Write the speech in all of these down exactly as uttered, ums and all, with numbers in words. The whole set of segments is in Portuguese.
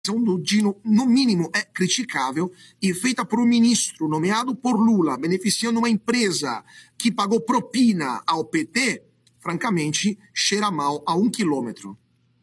do Dino, no mínimo, é criticável e feita por um ministro nomeado por Lula, beneficiando uma empresa que pagou propina ao P T, francamente, cheira mal a um quilômetro.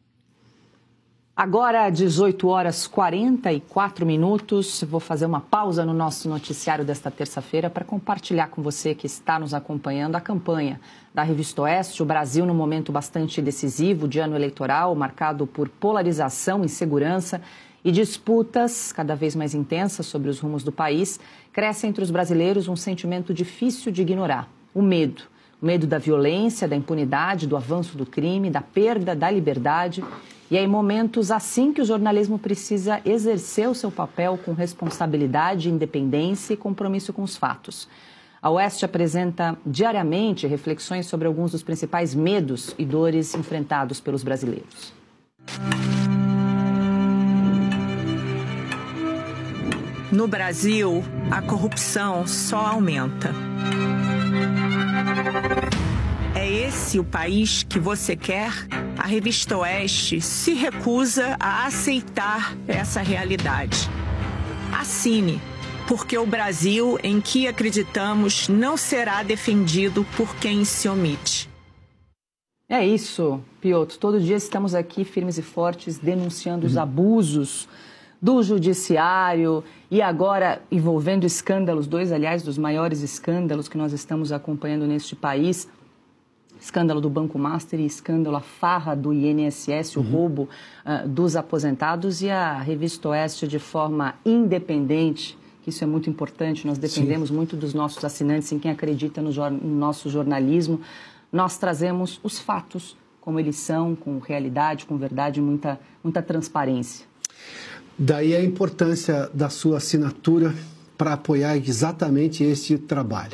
Agora, dezoito horas e quarenta e quatro minutos, vou fazer uma pausa no nosso noticiário desta terça-feira para compartilhar com você que está nos acompanhando a campanha da Revista Oeste, o Brasil num momento bastante decisivo de ano eleitoral, marcado por polarização, insegurança e disputas cada vez mais intensas sobre os rumos do país. Cresce entre os brasileiros um sentimento difícil de ignorar, o medo. O medo da violência, da impunidade, do avanço do crime, da perda da liberdade. E é em momentos assim que o jornalismo precisa exercer o seu papel com responsabilidade, independência e compromisso com os fatos. A Oeste apresenta diariamente reflexões sobre alguns dos principais medos e dores enfrentados pelos brasileiros. No Brasil, a corrupção só aumenta. É esse o país que você quer? A Revista Oeste se recusa a aceitar essa realidade. Assine, porque o Brasil em que acreditamos não será defendido por quem se omite. É isso, Piotr. Todo dia estamos aqui firmes e fortes denunciando os abusos do judiciário e agora envolvendo escândalos, dois, aliás, dos maiores escândalos que nós estamos acompanhando neste país. Escândalo do Banco Master e escândalo, a farra do I N S S, o uhum. roubo uh, dos aposentados, e a Revista Oeste de forma independente, que isso é muito importante, nós dependemos Sim. muito dos nossos assinantes, em quem acredita no, jor- no nosso jornalismo. Nós trazemos os fatos como eles são, com realidade, com verdade, muita, muita transparência. Daí a importância da sua assinatura para apoiar exatamente esse trabalho.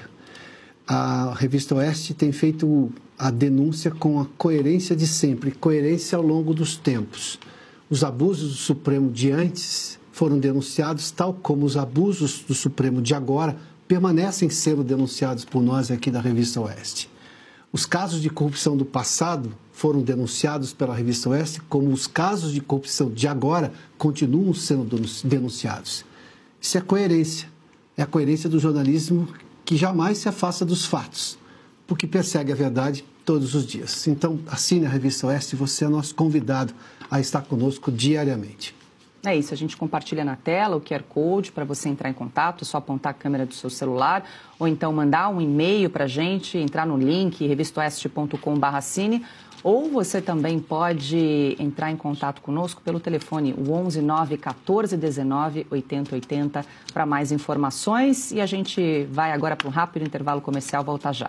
A Revista Oeste tem feito a denúncia com a coerência de sempre, coerência ao longo dos tempos. Os abusos do Supremo de antes foram denunciados, tal como os abusos do Supremo de agora permanecem sendo denunciados por nós aqui da Revista Oeste. Os casos de corrupção do passado foram denunciados pela Revista Oeste, como os casos de corrupção de agora continuam sendo denunciados. Isso é coerência, é a coerência do jornalismo que jamais se afasta dos fatos, porque persegue a verdade todos os dias. Então, assine a Revista Oeste e você é nosso convidado a estar conosco diariamente. É isso, a gente compartilha na tela o Q R Code para você entrar em contato, é só apontar a câmera do seu celular ou então mandar um e-mail para a gente, entrar no link revista oeste ponto com barra assine, ou você também pode entrar em contato conosco pelo telefone o onze nove quatorze dezenove oitenta oitenta para mais informações, e a gente vai agora para um rápido intervalo comercial, volta já.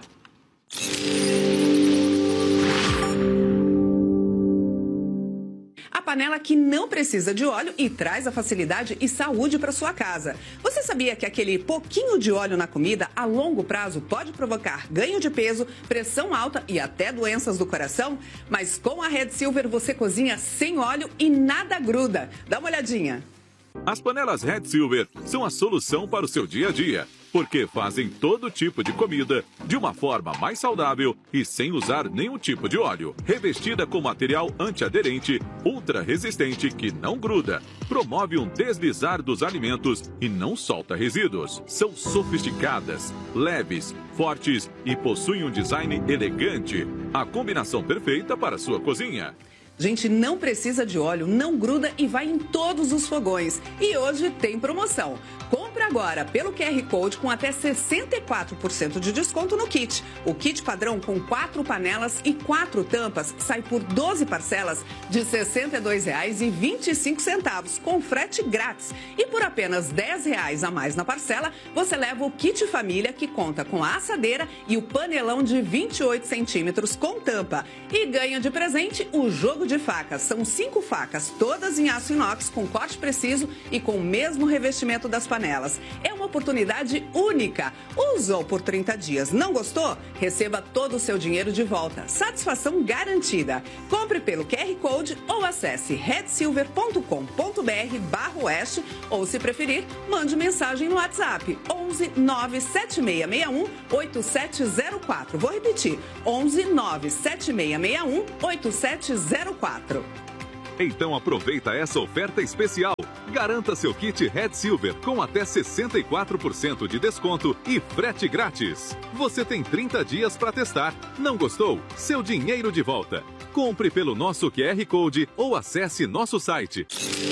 Panela que não precisa de óleo e traz a facilidade e saúde para sua casa. Você sabia que aquele pouquinho de óleo na comida a longo prazo pode provocar ganho de peso, pressão alta e até doenças do coração? Mas com a Red Silver você cozinha sem óleo e nada gruda. Dá uma olhadinha. As panelas Red Silver são a solução para o seu dia a dia, porque fazem todo tipo de comida de uma forma mais saudável e sem usar nenhum tipo de óleo. Revestida com material antiaderente, ultra resistente que não gruda, promove um deslizar dos alimentos e não solta resíduos. São sofisticadas, leves, fortes e possuem um design elegante. A combinação perfeita para a sua cozinha. Gente, não precisa de óleo, não gruda e vai em todos os fogões. E hoje tem promoção. Compre agora pelo Q R Code com até sessenta e quatro por cento de desconto no kit. O kit padrão com quatro panelas e quatro tampas sai por doze parcelas de sessenta e dois reais e vinte e cinco centavos, com frete grátis. E por apenas dez reais a mais na parcela, você leva o kit família, que conta com a assadeira e o panelão de vinte e oito centímetros com tampa. E ganha de presente o jogo de facas. São cinco facas, todas em aço inox, com corte preciso e com o mesmo revestimento das panelas. É uma oportunidade única. Usou por trinta dias, não gostou? Receba todo o seu dinheiro de volta. Satisfação garantida. Compre pelo Q R Code ou acesse red silver ponto com ponto br barra oeste, ou se preferir, mande mensagem no WhatsApp onze nove sete seis seis um oito sete zero quatro. Vou repetir, onze nove sete seis seis um oito sete zero quatro. Então aproveita essa oferta especial. Garanta seu kit Red Silver com até sessenta e quatro por cento de desconto e frete grátis. Você tem trinta dias para testar. Não gostou? Seu dinheiro de volta. Compre pelo nosso Q R Code ou acesse nosso site.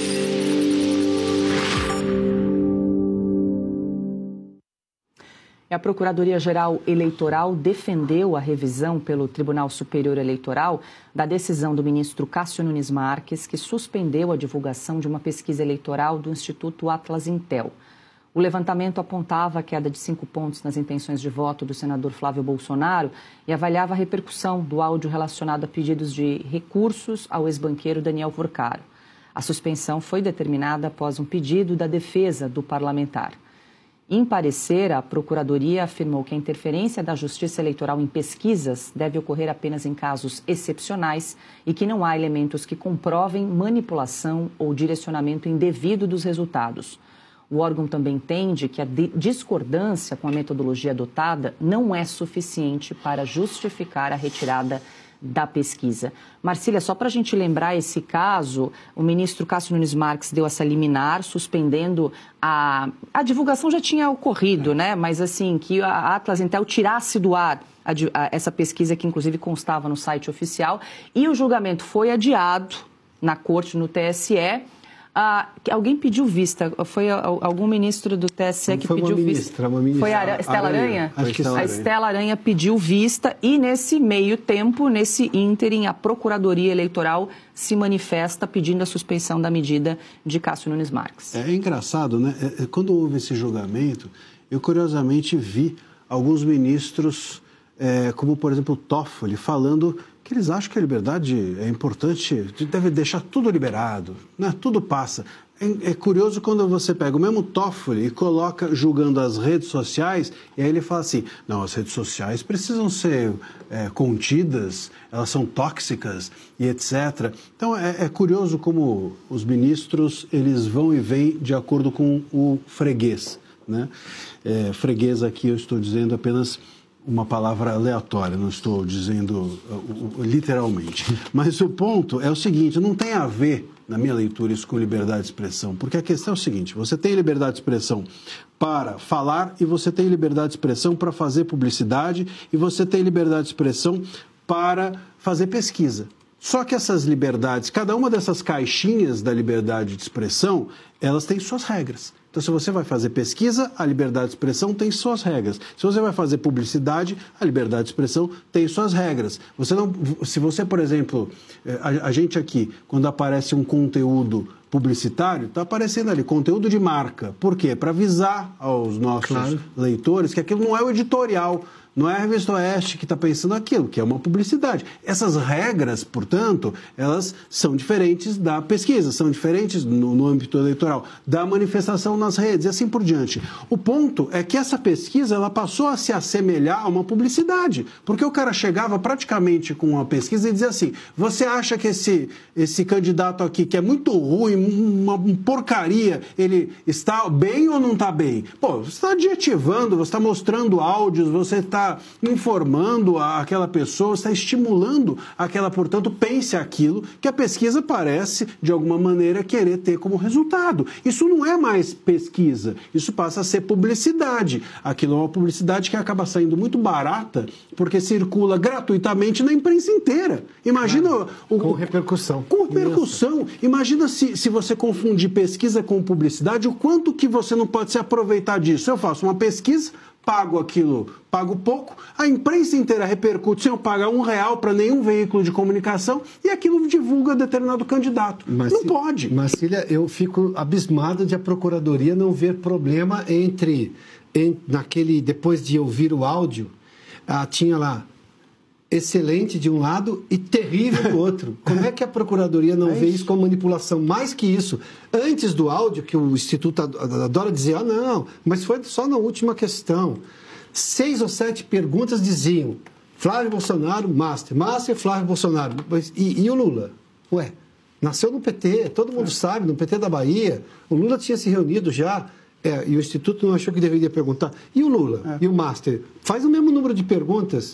A Procuradoria-Geral Eleitoral defendeu a revisão pelo Tribunal Superior Eleitoral da decisão do ministro Cássio Nunes Marques, que suspendeu a divulgação de uma pesquisa eleitoral do Instituto Atlas Intel. O levantamento apontava a queda de cinco pontos nas intenções de voto do senador Flávio Bolsonaro e avaliava a repercussão do áudio relacionado a pedidos de recursos ao ex-banqueiro Daniel Porcaro. A suspensão foi determinada após um pedido da defesa do parlamentar. Em parecer, a Procuradoria afirmou que a interferência da Justiça Eleitoral em pesquisas deve ocorrer apenas em casos excepcionais e que não há elementos que comprovem manipulação ou direcionamento indevido dos resultados. O órgão também entende que a discordância com a metodologia adotada não é suficiente para justificar a retirada da pesquisa. Marcília, só para a gente lembrar esse caso, o ministro Cássio Nunes Marques deu essa liminar, suspendendo a... A divulgação já tinha ocorrido, né? Mas assim, que a Atlas Intel tirasse do ar a, a, essa pesquisa que inclusive constava no site oficial, e o julgamento foi adiado na corte, no T S E. Ah, alguém pediu vista? Foi algum ministro do T S E que foi pediu uma vista? Ministra, uma ministra. Foi a Estela Aranha? Aranha? Acho que a Estela Aranha pediu vista e, nesse meio tempo, nesse ínterim, a Procuradoria Eleitoral se manifesta pedindo a suspensão da medida de Cássio Nunes Marques. É engraçado, né? Quando houve esse julgamento, eu curiosamente vi alguns ministros, é, como por exemplo o Toffoli, falando que eles acham que a liberdade é importante, deve deixar tudo liberado, né? Tudo passa. É, é curioso quando você pega o mesmo Toffoli e coloca julgando as redes sociais, e aí ele fala assim, não, as redes sociais precisam ser é, contidas, elas são tóxicas e etcétera. Então é, é curioso como os ministros, eles vão e vêm de acordo com o freguês, né? É, freguês aqui eu estou dizendo apenas uma palavra aleatória, não estou dizendo uh, uh, literalmente. Mas o ponto é o seguinte, não tem a ver, na minha leitura, isso com liberdade de expressão, porque a questão é o seguinte, você tem liberdade de expressão para falar e você tem liberdade de expressão para fazer publicidade e você tem liberdade de expressão para fazer pesquisa. Só que essas liberdades, cada uma dessas caixinhas da liberdade de expressão, elas têm suas regras. Então, se você vai fazer pesquisa, a liberdade de expressão tem suas regras. Se você vai fazer publicidade, a liberdade de expressão tem suas regras. Você não, se você, por exemplo, a, a gente aqui, quando aparece um conteúdo publicitário, está aparecendo ali, conteúdo de marca. Por quê? Para avisar aos nossos claro. leitores que aquilo não é o editorial. Não é a Revista Oeste que está pensando aquilo, que é uma publicidade. Essas regras, portanto, elas são diferentes da pesquisa, são diferentes no, no âmbito eleitoral, da manifestação nas redes e assim por diante. O ponto é que essa pesquisa ela passou a se assemelhar a uma publicidade, porque o cara chegava praticamente com uma pesquisa e dizia assim, você acha que esse, esse candidato aqui, que é muito ruim, uma porcaria, ele está bem ou não está bem? Pô, você está adjetivando, você está mostrando áudios, você está informando aquela pessoa, está estimulando aquela, portanto, pense aquilo que a pesquisa parece, de alguma maneira, querer ter como resultado. Isso não é mais pesquisa, isso passa a ser publicidade. Aquilo é uma publicidade que acaba saindo muito barata, porque circula gratuitamente na imprensa inteira. Imagina... Ah, o, com repercussão. Com repercussão. Isso. Imagina se, se você confundir pesquisa com publicidade, o quanto que você não pode se aproveitar disso. Eu faço uma pesquisa, pago aquilo, pago pouco, a imprensa inteira repercute sem eu pagar um real para nenhum veículo de comunicação e aquilo divulga determinado candidato. Mas, não pode. Marcília, eu fico abismado de a Procuradoria não ver problema entre, em, naquele, depois de ouvir o áudio, ah, tinha lá excelente de um lado e terrível do outro. Como é que a Procuradoria não é vê isso. isso como manipulação? Mais que isso, antes do áudio, que o Instituto adora dizer, ah, não, mas foi só na última questão. Seis ou sete perguntas diziam, Flávio Bolsonaro, Master, Master, Flávio Bolsonaro. E, e o Lula? Ué, nasceu no P T, todo mundo é. sabe, no P T da Bahia. O Lula tinha se reunido já, é, e o Instituto não achou que deveria perguntar. E o Lula? É. E o Master? Faz o mesmo número de perguntas.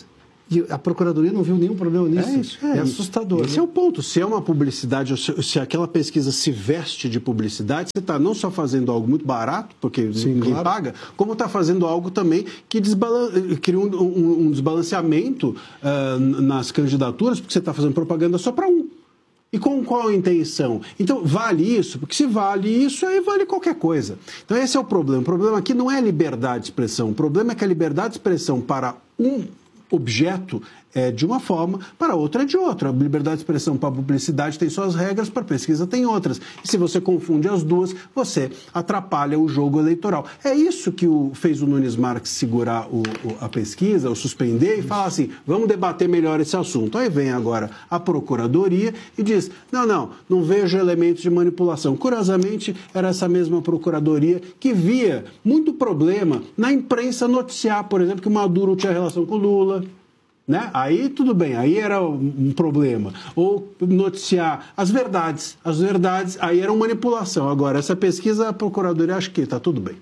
E a Procuradoria não viu nenhum problema nisso. É, isso, é, é assustador. Esse né? é o ponto. Se é uma publicidade, se, se aquela pesquisa se veste de publicidade, você está não só fazendo algo muito barato, porque Sim, ninguém claro. paga, como está fazendo algo também que desbalan... cria um, um, um desbalanceamento uh, nas candidaturas, porque você está fazendo propaganda só para um. E com qual a intenção? Então, vale isso? Porque se vale isso, aí vale qualquer coisa. Então, esse é o problema. O problema aqui não é a liberdade de expressão. O problema é que a liberdade de expressão para um objeto é de uma forma, para outra é de outra. A liberdade de expressão para a publicidade tem suas regras, para a pesquisa tem outras. E se você confunde as duas, você atrapalha o jogo eleitoral. É isso que o, fez o Nunes Marques segurar o, o, a pesquisa, ou suspender, e falar assim, vamos debater melhor esse assunto. Aí vem agora a Procuradoria e diz, não, não, não vejo elementos de manipulação. Curiosamente, era essa mesma Procuradoria que via muito problema na imprensa noticiar, por exemplo, que o Maduro tinha relação com o Lula. Né? Aí tudo bem, aí era um problema. Ou noticiar as verdades, as verdades, aí era uma manipulação. Agora, essa pesquisa, a Procuradoria acha que está tudo bem.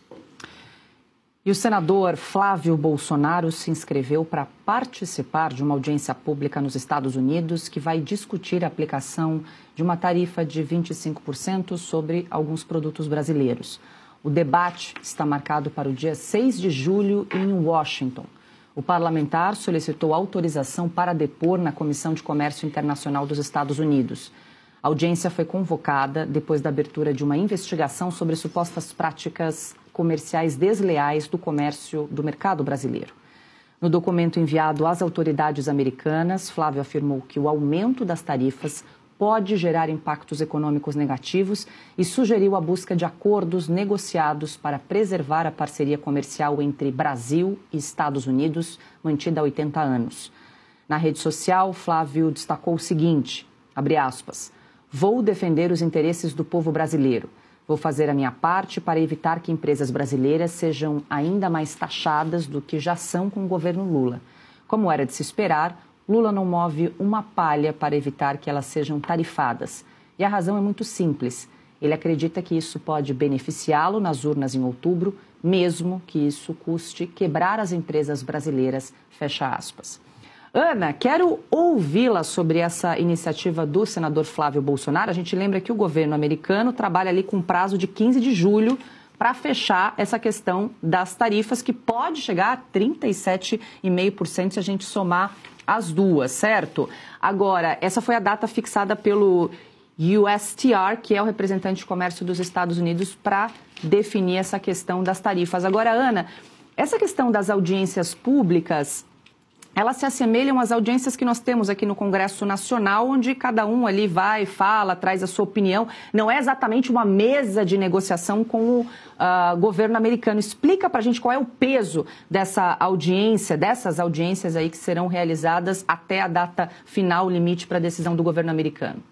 E o senador Flávio Bolsonaro se inscreveu para participar de uma audiência pública nos Estados Unidos que vai discutir a aplicação de uma tarifa de vinte e cinco por cento sobre alguns produtos brasileiros. O debate está marcado para o dia seis de julho em Washington. O parlamentar solicitou autorização para depor na Comissão de Comércio Internacional dos Estados Unidos. A audiência foi convocada depois da abertura de uma investigação sobre supostas práticas comerciais desleais do comércio do mercado brasileiro. No documento enviado às autoridades americanas, Flávio afirmou que o aumento das tarifas pode gerar impactos econômicos negativos e sugeriu a busca de acordos negociados para preservar a parceria comercial entre Brasil e Estados Unidos, mantida há oitenta anos. Na rede social, Flávio destacou o seguinte, abre aspas, vou defender os interesses do povo brasileiro. Vou fazer a minha parte para evitar que empresas brasileiras sejam ainda mais taxadas do que já são com o governo Lula. Como era de se esperar, Lula não move uma palha para evitar que elas sejam tarifadas. E a razão é muito simples. Ele acredita que isso pode beneficiá-lo nas urnas em outubro, mesmo que isso custe quebrar as empresas brasileiras, fecha aspas. Ana, quero ouvi-la sobre essa iniciativa do senador Flávio Bolsonaro. A gente lembra que o governo americano trabalha ali com prazo de quinze de julho para fechar essa questão das tarifas, que pode chegar a trinta e sete vírgula cinco por cento se a gente somar as duas, certo? Agora, essa foi a data fixada pelo U S T R, que é o representante de comércio dos Estados Unidos, para definir essa questão das tarifas. Agora, Ana, essa questão das audiências públicas, elas se assemelham às audiências que nós temos aqui no Congresso Nacional, onde cada um ali vai, fala, traz a sua opinião. Não é exatamente uma mesa de negociação com o uh, governo americano. Explica para a gente qual é o peso dessa audiência, dessas audiências aí que serão realizadas até a data final, limite para a decisão do governo americano.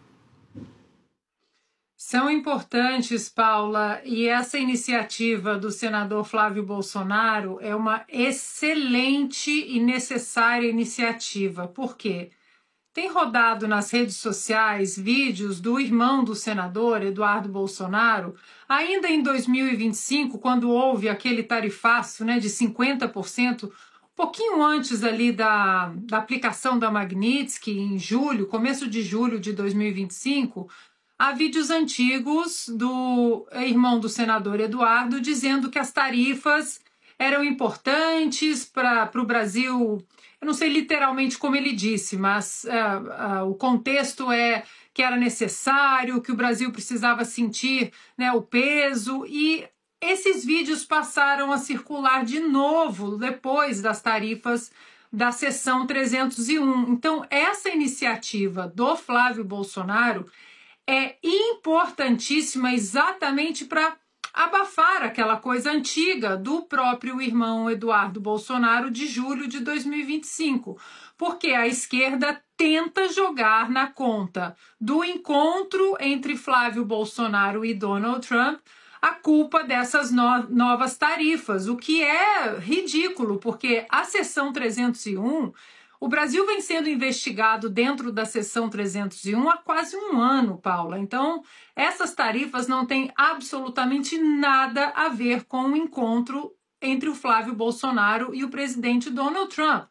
São importantes, Paula, e essa iniciativa do senador Flávio Bolsonaro é uma excelente e necessária iniciativa. Por quê? Tem rodado nas redes sociais vídeos do irmão do senador, Eduardo Bolsonaro, ainda em dois mil e vinte e cinco, quando houve aquele tarifaço, né, de cinquenta por cento, um pouquinho antes ali da, da aplicação da Magnitsky, em julho, começo de julho de dois mil e vinte e cinco, há vídeos antigos do irmão do senador Eduardo dizendo que as tarifas eram importantes para o Brasil. Eu não sei literalmente como ele disse, mas uh, uh, o contexto é que era necessário, que o Brasil precisava sentir, né, o peso. E esses vídeos passaram a circular de novo depois das tarifas da seção trezentos e um. Então, essa iniciativa do Flávio Bolsonaro é importantíssima exatamente para abafar aquela coisa antiga do próprio irmão Eduardo Bolsonaro de julho de dois mil e vinte e cinco, porque a esquerda tenta jogar na conta do encontro entre Flávio Bolsonaro e Donald Trump a culpa dessas no- novas tarifas, o que é ridículo, porque a seção trezentos e um... O Brasil vem sendo investigado dentro da seção trezentos e um há quase um ano, Paula. Então, essas tarifas não têm absolutamente nada a ver com o encontro entre o Flávio Bolsonaro e o presidente Donald Trump.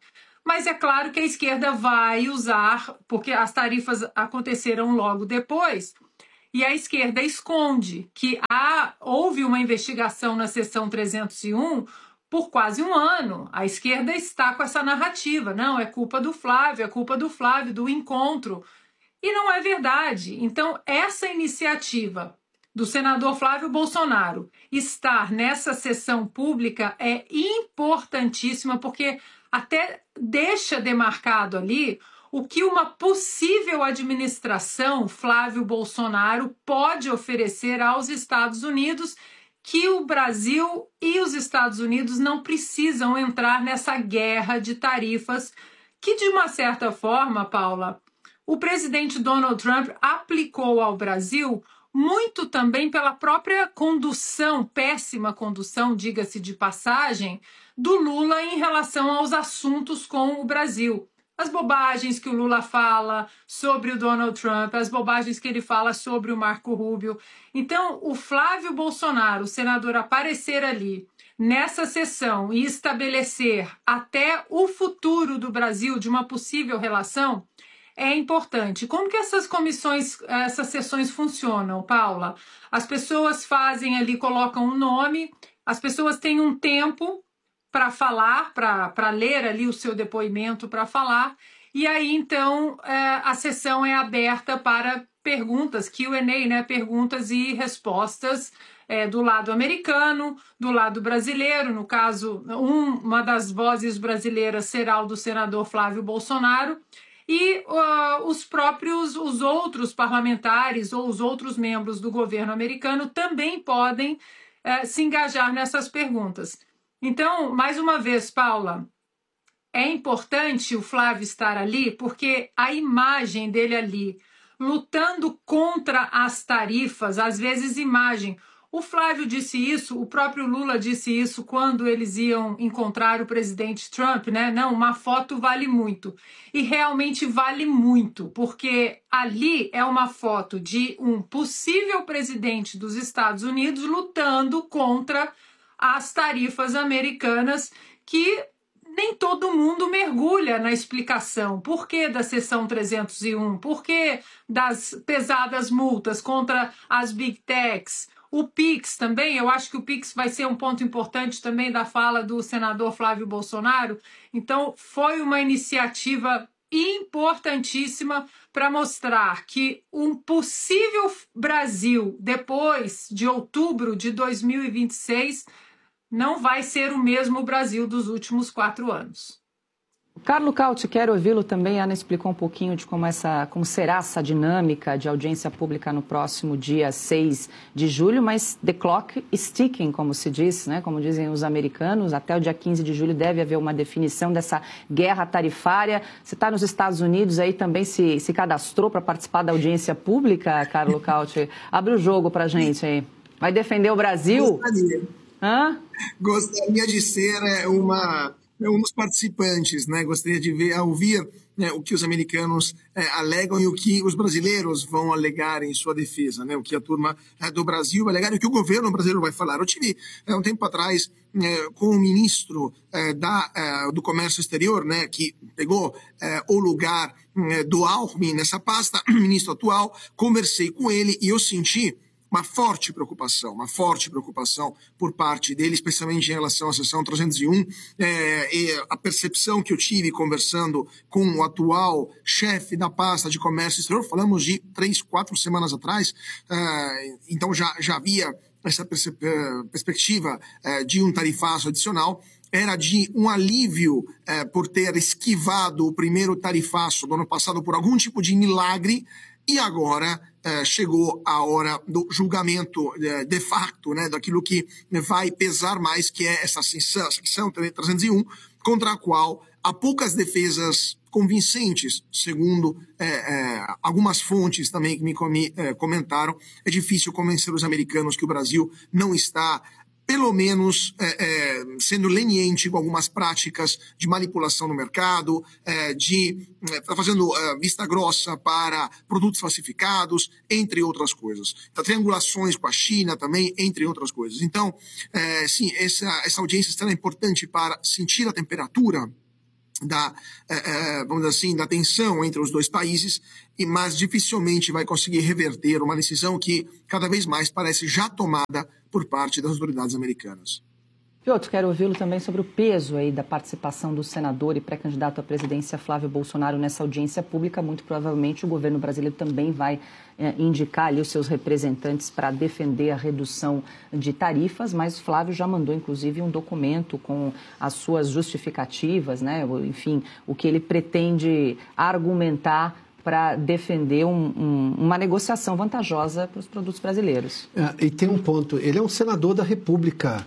mas é claro que a esquerda vai usar, porque as tarifas aconteceram logo depois, e a esquerda esconde que há, houve uma investigação na seção trezentos e um por quase um ano. A esquerda está com essa narrativa, não, é culpa do Flávio, é culpa do Flávio, do encontro, e não é verdade. Então, essa iniciativa do senador Flávio Bolsonaro estar nessa sessão pública é importantíssima, porque até deixa demarcado ali o que uma possível administração Flávio Bolsonaro pode oferecer aos Estados Unidos, que o Brasil e os Estados Unidos não precisam entrar nessa guerra de tarifas que, de uma certa forma, Paula, o presidente Donald Trump aplicou ao Brasil muito também pela própria condução, péssima condução, diga-se de passagem, do Lula em relação aos assuntos com o Brasil. As bobagens que o Lula fala sobre o Donald Trump, as bobagens que ele fala sobre o Marco Rubio. Então, o Flávio Bolsonaro, o senador, aparecer ali nessa sessão e estabelecer até o futuro do Brasil de uma possível relação é importante. Como que essas comissões, essas sessões funcionam, Paula? As pessoas fazem ali, colocam um nome, as pessoas têm um tempo para falar, para ler ali o seu depoimento, para falar, e aí então é, a sessão é aberta para perguntas, Q and A, né? Perguntas e respostas é, do lado americano, do lado brasileiro. No caso, um, uma das vozes brasileiras será o do senador Flávio Bolsonaro, e uh, os próprios, os outros parlamentares ou os outros membros do governo americano também podem uh, se engajar nessas perguntas. Então, mais uma vez, Paula, é importante o Flávio estar ali porque a imagem dele ali, lutando contra as tarifas, às vezes imagem. O Flávio disse isso, o próprio Lula disse isso quando eles iam encontrar o presidente Trump, né? Não, uma foto vale muito. E realmente vale muito, porque ali é uma foto de um possível presidente dos Estados Unidos lutando contra as tarifas americanas, que nem todo mundo mergulha na explicação. Por que da seção trezentos e um? Por que das pesadas multas contra as Big Techs? O Pix também, eu acho que o Pix vai ser um ponto importante também da fala do senador Flávio Bolsonaro. Então, foi uma iniciativa importantíssima para mostrar que um possível Brasil, depois de outubro de dois mil e vinte e seis, não vai ser o mesmo Brasil dos últimos quatro anos. Carlo Cauti, quero ouvi-lo também. A Ana explicou um pouquinho de como, essa, como será essa dinâmica de audiência pública no próximo dia seis de julho, mas the clock is ticking, como se diz, né? Como dizem os americanos, até o dia quinze de julho deve haver uma definição dessa guerra tarifária. Você está nos Estados Unidos, aí também se, se cadastrou para participar da audiência pública, Carlo Cauti? Abre o jogo para a gente aí. Vai defender o Brasil? Gostaria. Hã? Gostaria de ser uma... um dos participantes, né? Gostaria de ver, ouvir, né, o que os americanos é, alegam e o que os brasileiros vão alegar em sua defesa, né? O que a turma é, do Brasil vai alegar e o que o governo brasileiro vai falar. Eu tive, é, um tempo atrás, é, com o ministro é, da, é, do Comércio Exterior, né, que pegou é, o lugar é, do Alckmin nessa pasta, o ministro atual, conversei com ele e eu senti uma forte preocupação, uma forte preocupação por parte dele, especialmente em relação à seção trezentos e um, é, e a percepção que eu tive conversando com o atual chefe da pasta de comércio exterior, falamos de três, quatro semanas atrás, é, então já, já havia essa perspectiva é, de um tarifaço adicional, era de um alívio é, por ter esquivado o primeiro tarifaço do ano passado por algum tipo de milagre. E agora eh, chegou a hora do julgamento eh, de facto, né, daquilo que vai pesar mais, que é essa seção trezentos e um, contra a qual há poucas defesas convincentes, segundo eh, eh, algumas fontes também que me eh, comentaram. É difícil convencer os americanos que o Brasil não está, pelo menos, é, é, sendo leniente com algumas práticas de manipulação no mercado, é, de é, fazendo é, vista grossa para produtos falsificados, entre outras coisas. Então, triangulações com a China também, entre outras coisas. Então, é, sim, essa, essa audiência será importante para sentir a temperatura da, é, é, vamos dizer assim, da tensão entre os dois países, e mas dificilmente vai conseguir reverter uma decisão que cada vez mais parece já tomada por parte das autoridades americanas. Piotr, quero ouvi-lo também sobre o peso aí da participação do senador e pré-candidato à presidência Flávio Bolsonaro nessa audiência pública. Muito provavelmente o governo brasileiro também vai eh, indicar ali os seus representantes para defender a redução de tarifas, mas Flávio já mandou, inclusive, um documento com as suas justificativas, né? Enfim, o que ele pretende argumentar para defender um, um, uma negociação vantajosa para os produtos brasileiros. É, e tem um ponto, ele é um senador da República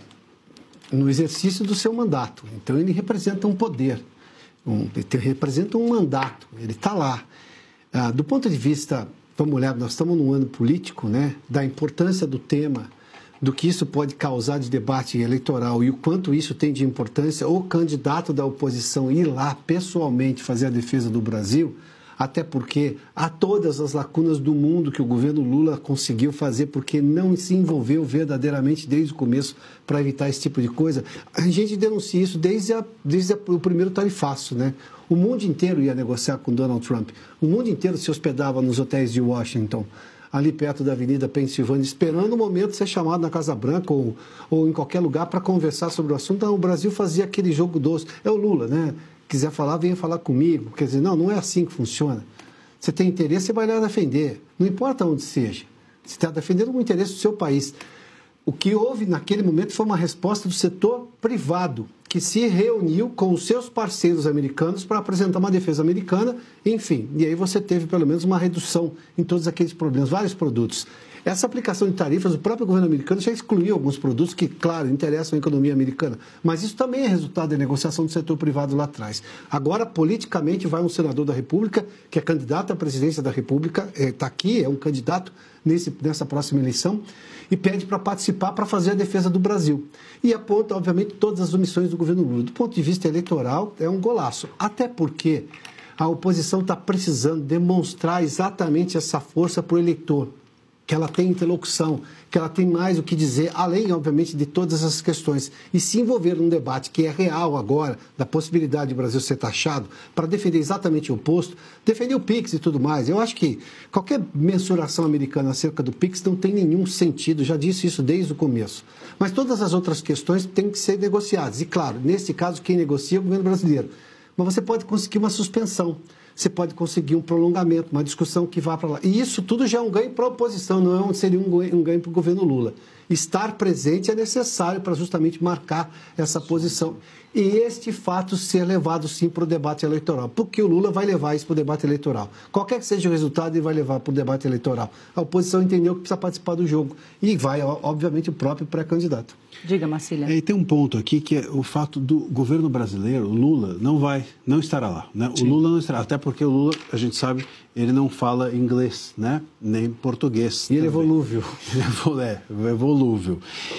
no exercício do seu mandato. Então, ele representa um poder, um, ele representa um mandato, ele está lá. Ah, do ponto de vista, vamos olhar, nós estamos num ano político, né, da importância do tema, do que isso pode causar de debate eleitoral e o quanto isso tem de importância, o candidato da oposição ir lá pessoalmente fazer a defesa do Brasil, até porque há todas as lacunas do mundo que o governo Lula conseguiu fazer porque não se envolveu verdadeiramente desde o começo para evitar esse tipo de coisa. A gente denuncia isso desde, a, desde a, o primeiro tarifaço, né? O mundo inteiro ia negociar com Donald Trump. O mundo inteiro se hospedava nos hotéis de Washington, ali perto da Avenida Pensilvânia, esperando o momento de ser chamado na Casa Branca ou, ou em qualquer lugar para conversar sobre o assunto. Então, o Brasil fazia aquele jogo doce. É o Lula, né? Quiser falar, venha falar comigo. Quer dizer, não, não é assim que funciona. Você tem interesse, você vai lá defender. Não importa onde seja. Você está defendendo o interesse do seu país. O que houve naquele momento foi uma resposta do setor privado, que se reuniu com os seus parceiros americanos para apresentar uma defesa americana, enfim. E aí você teve, pelo menos, uma redução em todos aqueles problemas, vários produtos. Essa aplicação de tarifas, o próprio governo americano já excluiu alguns produtos que, claro, interessam a economia americana, mas isso também é resultado da negociação do setor privado lá atrás. Agora, politicamente, vai um senador da República, que é candidato à presidência da República, está aqui, é um candidato nesse, nessa próxima eleição, e pede para participar, para fazer a defesa do Brasil. E aponta, obviamente, todas as omissões do governo Lula. Do ponto de vista eleitoral, é um golaço, até porque a oposição está precisando demonstrar exatamente essa força para o eleitor, que ela tem interlocução, que ela tem mais o que dizer, além, obviamente, de todas essas questões. E se envolver num debate que é real agora, da possibilidade de o Brasil ser taxado, para defender exatamente o oposto, defender o PIX e tudo mais. Eu acho que qualquer mensuração americana acerca do PIX não tem nenhum sentido, já disse isso desde o começo. Mas todas as outras questões têm que ser negociadas. E, claro, nesse caso, quem negocia é o governo brasileiro. Mas você pode conseguir uma suspensão. Você pode conseguir um prolongamento, uma discussão que vá para lá. E isso tudo já é um ganho para a oposição, não é um, seria um ganho, um ganho para o governo Lula. Estar presente é necessário para justamente marcar essa posição. E este fato ser levado, sim, para o debate eleitoral. Porque o Lula vai levar isso para o debate eleitoral. Qualquer que seja o resultado, ele vai levar para o debate eleitoral. A oposição entendeu que precisa participar do jogo. E vai, obviamente, o próprio pré-candidato. Diga, Marcília. É, e tem um ponto aqui que é o fato do governo brasileiro, Lula, não vai, não estará lá. Né? O Lula não estará, até porque o Lula, a gente sabe, ele não fala inglês, né? Nem português. E ele é volúvel. Ele é, é volúvel.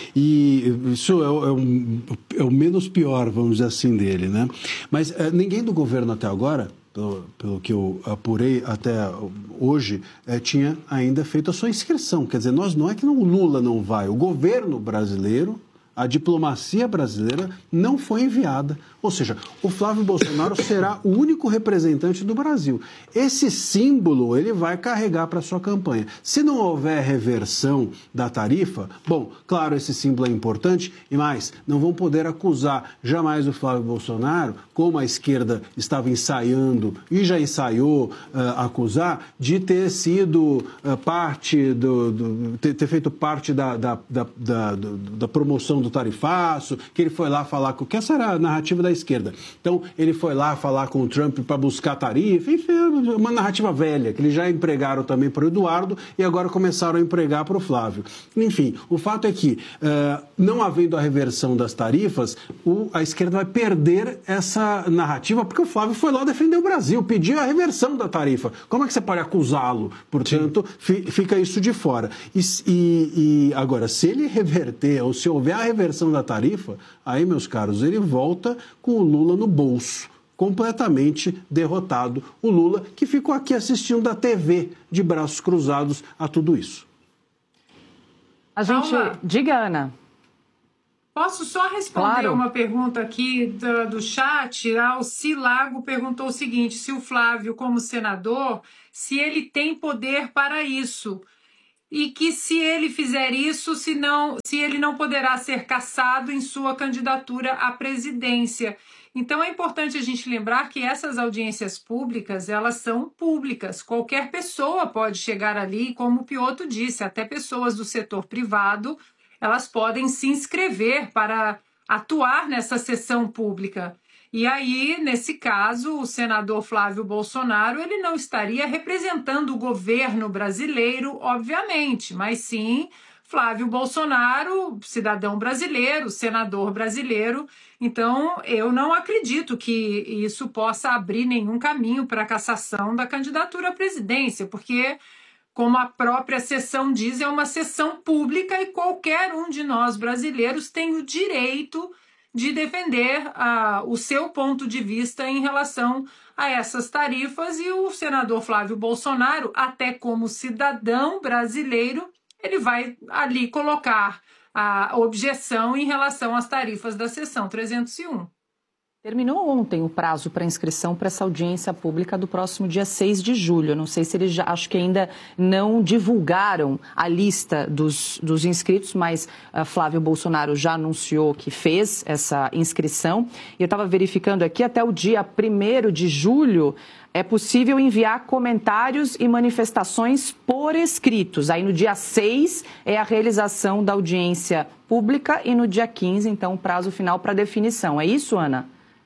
E isso é, é, um, é o menos pior, vamos dizer assim, dele, né? Mas é, ninguém do governo até agora, pelo, pelo que eu apurei até hoje, é, tinha ainda feito a sua inscrição. Quer dizer, nós não é que não, o Lula não vai, o governo brasileiro, a diplomacia brasileira não foi enviada. Ou seja, o Flávio Bolsonaro será o único representante do Brasil. Esse símbolo ele vai carregar para a sua campanha. Se não houver reversão da tarifa, bom, claro, esse símbolo é importante, e mais, não vão poder acusar jamais o Flávio Bolsonaro, como a esquerda estava ensaiando e já ensaiou uh, acusar, de ter sido uh, parte do, do ter, ter feito parte da, da, da, da, da promoção do tarifaço, que ele foi lá falar com... que essa era a narrativa da esquerda. Então, ele foi lá falar com o Trump para buscar tarifa, enfim, uma narrativa velha, que eles já empregaram também para o Eduardo e agora começaram a empregar para o Flávio. Enfim, o fato é que, uh, não havendo a reversão das tarifas, o, a esquerda vai perder essa narrativa, porque o Flávio foi lá defender o Brasil, pediu a reversão da tarifa. Como é que você pode acusá-lo? Portanto, fi, fica isso de fora. E, e, e agora, se ele reverter, ou se houver a reversão da tarifa, aí, meus caros, ele volta com o Lula no bolso, completamente derrotado. O Lula que ficou aqui assistindo da T V, de braços cruzados, a tudo isso. A gente... Paula. Diga, Ana. Posso só responder Claro. uma pergunta aqui do, do chat? O Cilago perguntou o seguinte, se o Flávio, como senador, se ele tem poder para isso. E que se ele fizer isso, se, não, se ele não poderá ser cassado em sua candidatura à presidência. Então é importante a gente lembrar que essas audiências públicas, elas são públicas. Qualquer pessoa pode chegar ali, como o Piotr disse, até pessoas do setor privado, elas podem se inscrever para atuar nessa sessão pública. E aí, nesse caso, o senador Flávio Bolsonaro, ele não estaria representando o governo brasileiro, obviamente, mas sim Flávio Bolsonaro, cidadão brasileiro, senador brasileiro. Então, eu não acredito que isso possa abrir nenhum caminho para a cassação da candidatura à presidência, porque, como a própria sessão diz, é uma sessão pública e qualquer um de nós brasileiros tem o direito de defender uh, o seu ponto de vista em relação a essas tarifas, e o senador Flávio Bolsonaro, até como cidadão brasileiro, ele vai ali colocar a objeção em relação às tarifas da sessão trezentos e um. Terminou ontem o prazo para inscrição para essa audiência pública do próximo dia seis de julho. Eu não sei se eles já, acho que ainda não divulgaram a lista dos, dos inscritos, mas uh, Flávio Bolsonaro já anunciou que fez essa inscrição. E eu estava verificando aqui, até o dia primeiro de julho, é possível enviar comentários e manifestações por escritos. Aí no dia seis é a realização da audiência pública e no dia quinze, então, o prazo final para definição. É isso, Ana?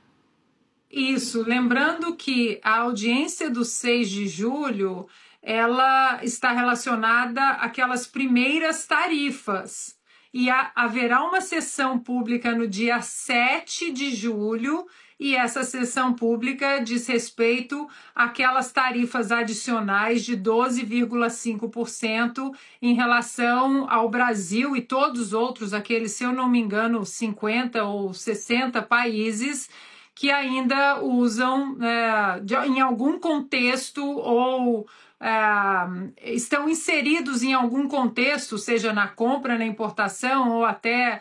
Isso, lembrando que a audiência do seis de julho, ela está relacionada àquelas primeiras tarifas. E a, haverá uma sessão pública no dia sete de julho, e essa sessão pública diz respeito àquelas tarifas adicionais de doze vírgula cinco por cento em relação ao Brasil e todos os outros, aqueles, se eu não me engano, cinquenta ou sessenta países, que ainda usam é, de, em algum contexto ou é, estão inseridos em algum contexto, seja na compra, na importação ou até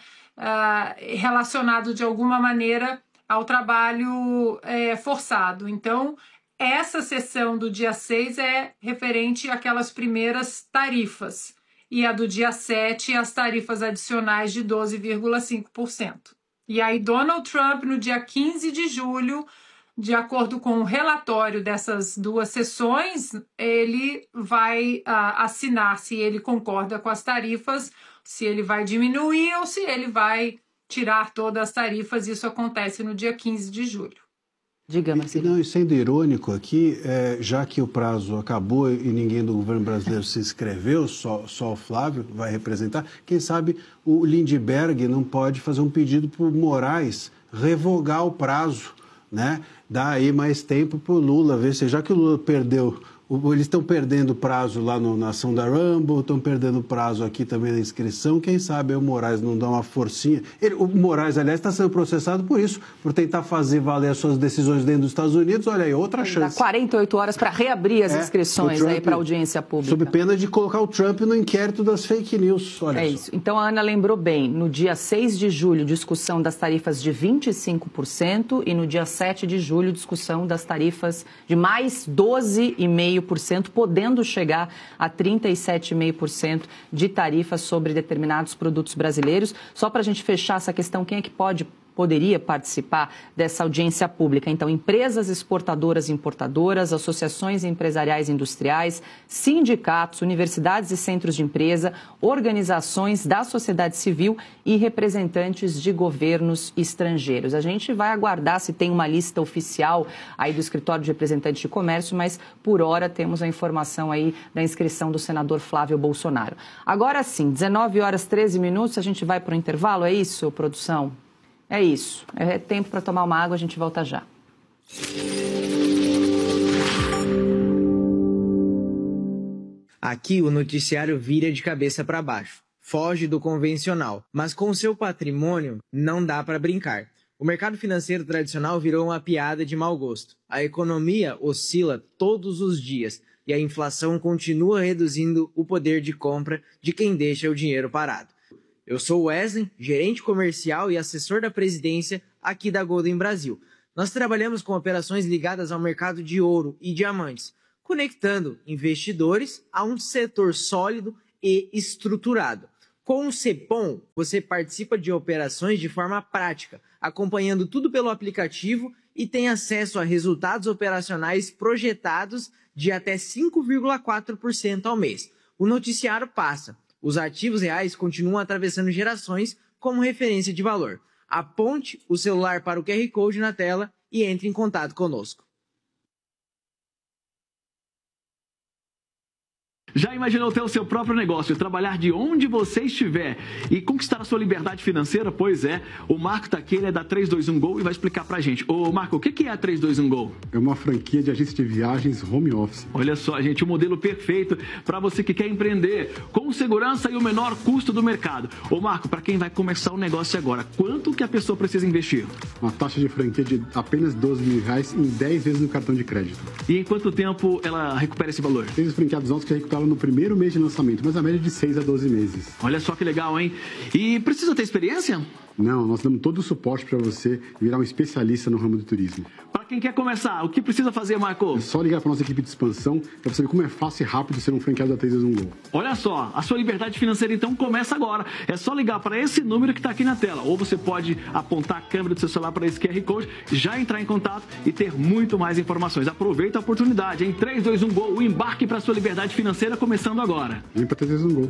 é, relacionado de alguma maneira ao trabalho é, forçado. Então, essa sessão do dia seis é referente àquelas primeiras tarifas e a do dia sete as tarifas adicionais de doze vírgula cinco por cento. E aí Donald Trump, no dia quinze de julho, de acordo com o relatório dessas duas sessões, ele vai uh, assinar se ele concorda com as tarifas, se ele vai diminuir ou se ele vai tirar todas as tarifas. Isso acontece no dia quinze de julho. Diga, Marcelo. Não, e sendo irônico aqui, é, já que o prazo acabou e ninguém do governo brasileiro se inscreveu, só, só o Flávio vai representar, quem sabe o Lindbergh não pode fazer um pedido para o Moraes revogar o prazo, né? Dar aí mais tempo para o Lula, ver se já que o Lula perdeu, eles estão perdendo prazo lá no, na ação da Rumble, estão perdendo prazo aqui também na inscrição, quem sabe o Moraes não dá uma forcinha. Ele, o Moraes, aliás, está sendo processado por isso, por tentar fazer valer as suas decisões dentro dos Estados Unidos. Olha aí, outra chance. Dá quarenta e oito horas para reabrir as é, inscrições Trump, aí para audiência pública. Sob pena de colocar o Trump no inquérito das fake news. Olha é só. Isso. Então a Ana lembrou bem, no dia seis de julho, discussão das tarifas de vinte e cinco por cento e no dia sete de julho, discussão das tarifas de mais doze vírgula cinco por cento, podendo chegar a trinta e sete vírgula cinco por cento de tarifas sobre determinados produtos brasileiros. Só para a gente fechar essa questão, quem é que pode poderia participar dessa audiência pública? Então, empresas exportadoras e importadoras, associações empresariais e industriais, sindicatos, universidades e centros de empresa, organizações da sociedade civil e representantes de governos estrangeiros. A gente vai aguardar se tem uma lista oficial aí do Escritório de Representantes de Comércio, mas por hora temos a informação aí da inscrição do senador Flávio Bolsonaro. Agora sim, dezenove horas e treze minutos, a gente vai para o intervalo, é isso, produção? É isso. É tempo para tomar uma água, a gente volta já. Aqui o noticiário vira de cabeça para baixo. Foge do convencional. Mas com seu patrimônio não dá para brincar. O mercado financeiro tradicional virou uma piada de mau gosto. A economia oscila todos os dias e a inflação continua reduzindo o poder de compra de quem deixa o dinheiro parado. Eu sou Wesley, gerente comercial e assessor da presidência aqui da Golden Brasil. Nós trabalhamos com operações ligadas ao mercado de ouro e diamantes, conectando investidores a um setor sólido e estruturado. Com o Cepom, você participa de operações de forma prática, acompanhando tudo pelo aplicativo e tem acesso a resultados operacionais projetados de até cinco vírgula quatro por cento ao mês. O noticiário passa. Os ativos reais continuam atravessando gerações como referência de valor. Aponte o celular para o Q R Code na tela e entre em contato conosco. Já imaginou ter o seu próprio negócio, trabalhar de onde você estiver e conquistar a sua liberdade financeira? Pois é, o Marco tá aqui, ele é da três dois um Go e vai explicar pra gente. Ô Marco, o que é a três dois um Go? É uma franquia de agência de viagens home office. Olha só, gente, o modelo perfeito para você que quer empreender com segurança e o menor custo do mercado. Ô Marco, para quem vai começar o negócio agora, quanto que a pessoa precisa investir? Uma taxa de franquia de apenas doze mil reais em dez vezes no cartão de crédito. E em quanto tempo ela recupera esse valor? Tem os franqueados nossos que recuperaram no primeiro mês de lançamento, mas a média é de seis a doze meses. Olha só que legal, hein? E precisa ter experiência? Não, nós damos todo o suporte para você virar um especialista no ramo do turismo. Para quem quer começar, o que precisa fazer, Marco? É só ligar para nossa equipe de expansão para você ver como é fácil e rápido ser um franqueado da três dois um Go. Olha só, a sua liberdade financeira então começa agora. É só ligar para esse número que está aqui na tela. Ou você pode apontar a câmera do seu celular para esse Q R Code, já entrar em contato e ter muito mais informações. Aproveita a oportunidade, em três dois um Go, o embarque para a sua liberdade financeira começando agora. Vem para três dois um Go.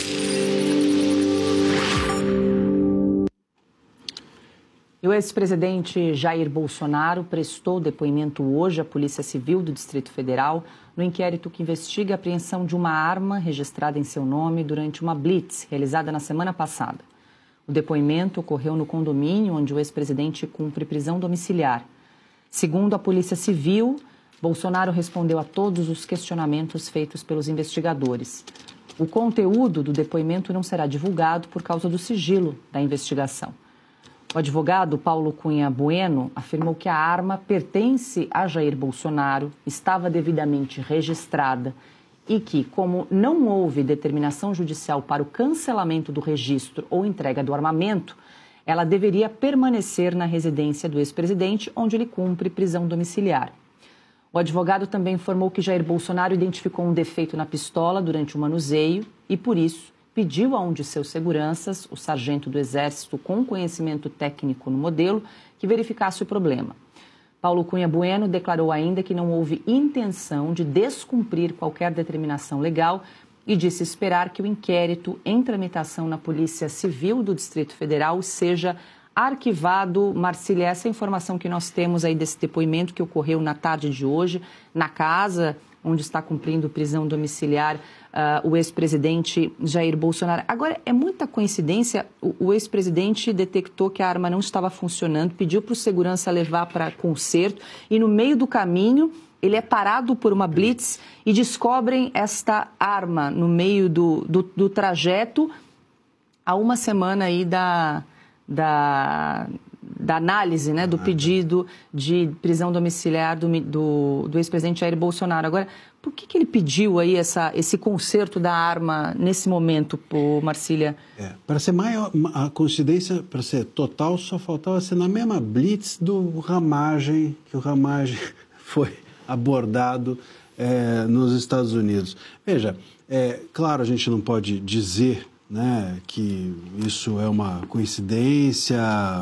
E o ex-presidente Jair Bolsonaro prestou depoimento hoje à Polícia Civil do Distrito Federal no inquérito que investiga a apreensão de uma arma registrada em seu nome durante uma blitz realizada na semana passada. O depoimento ocorreu no condomínio onde o ex-presidente cumpre prisão domiciliar. Segundo a Polícia Civil, Bolsonaro respondeu a todos os questionamentos feitos pelos investigadores. O conteúdo do depoimento não será divulgado por causa do sigilo da investigação. O advogado Paulo Cunha Bueno afirmou que a arma pertence a Jair Bolsonaro, estava devidamente registrada e que, como não houve determinação judicial para o cancelamento do registro ou entrega do armamento, ela deveria permanecer na residência do ex-presidente, onde ele cumpre prisão domiciliar. O advogado também informou que Jair Bolsonaro identificou um defeito na pistola durante o manuseio e, por isso, pediu a um de seus seguranças, o sargento do Exército com conhecimento técnico no modelo, que verificasse o problema. Paulo Cunha Bueno declarou ainda que não houve intenção de descumprir qualquer determinação legal e disse esperar que o inquérito em tramitação na Polícia Civil do Distrito Federal seja arquivado. Marcília, essa informação que nós temos aí desse depoimento que ocorreu na tarde de hoje, na casa onde está cumprindo prisão domiciliar uh, o ex-presidente Jair Bolsonaro. Agora, é muita coincidência, o, o ex-presidente detectou que a arma não estava funcionando, pediu para o segurança levar para conserto e no meio do caminho ele é parado por uma blitz e descobrem esta arma no meio do, do, do trajeto a uma semana aí da... da da análise, né, do pedido de prisão domiciliar do, do, do ex-presidente Jair Bolsonaro. Agora, por que, que ele pediu aí essa, esse conserto da arma nesse momento, Marcília? É, para ser maior, a coincidência, para ser total, só faltava ser na mesma blitz do Ramagem, que o Ramagem foi abordado é, nos Estados Unidos. Veja, é, claro, a gente não pode dizer, né, que isso é uma coincidência,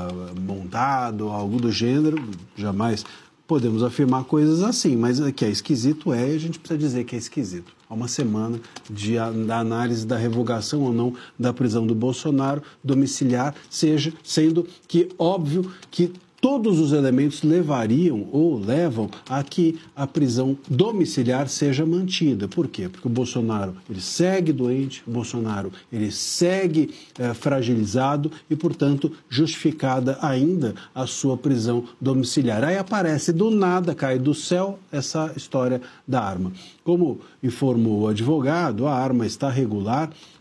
montado, algo do gênero, jamais podemos afirmar coisas assim, mas que é esquisito é, e a gente precisa dizer que é esquisito. Há uma semana de, da análise da revogação ou não da prisão do Bolsonaro domiciliar, seja, sendo que óbvio que todos os elementos levariam ou levam a que a prisão domiciliar seja mantida. Por quê? Porque o Bolsonaro ele segue doente, o Bolsonaro ele segue é, fragilizado e, portanto, justificada ainda a sua prisão domiciliar. Aí aparece do nada, cai do céu, essa história da arma. Como informou o advogado, a arma está regular,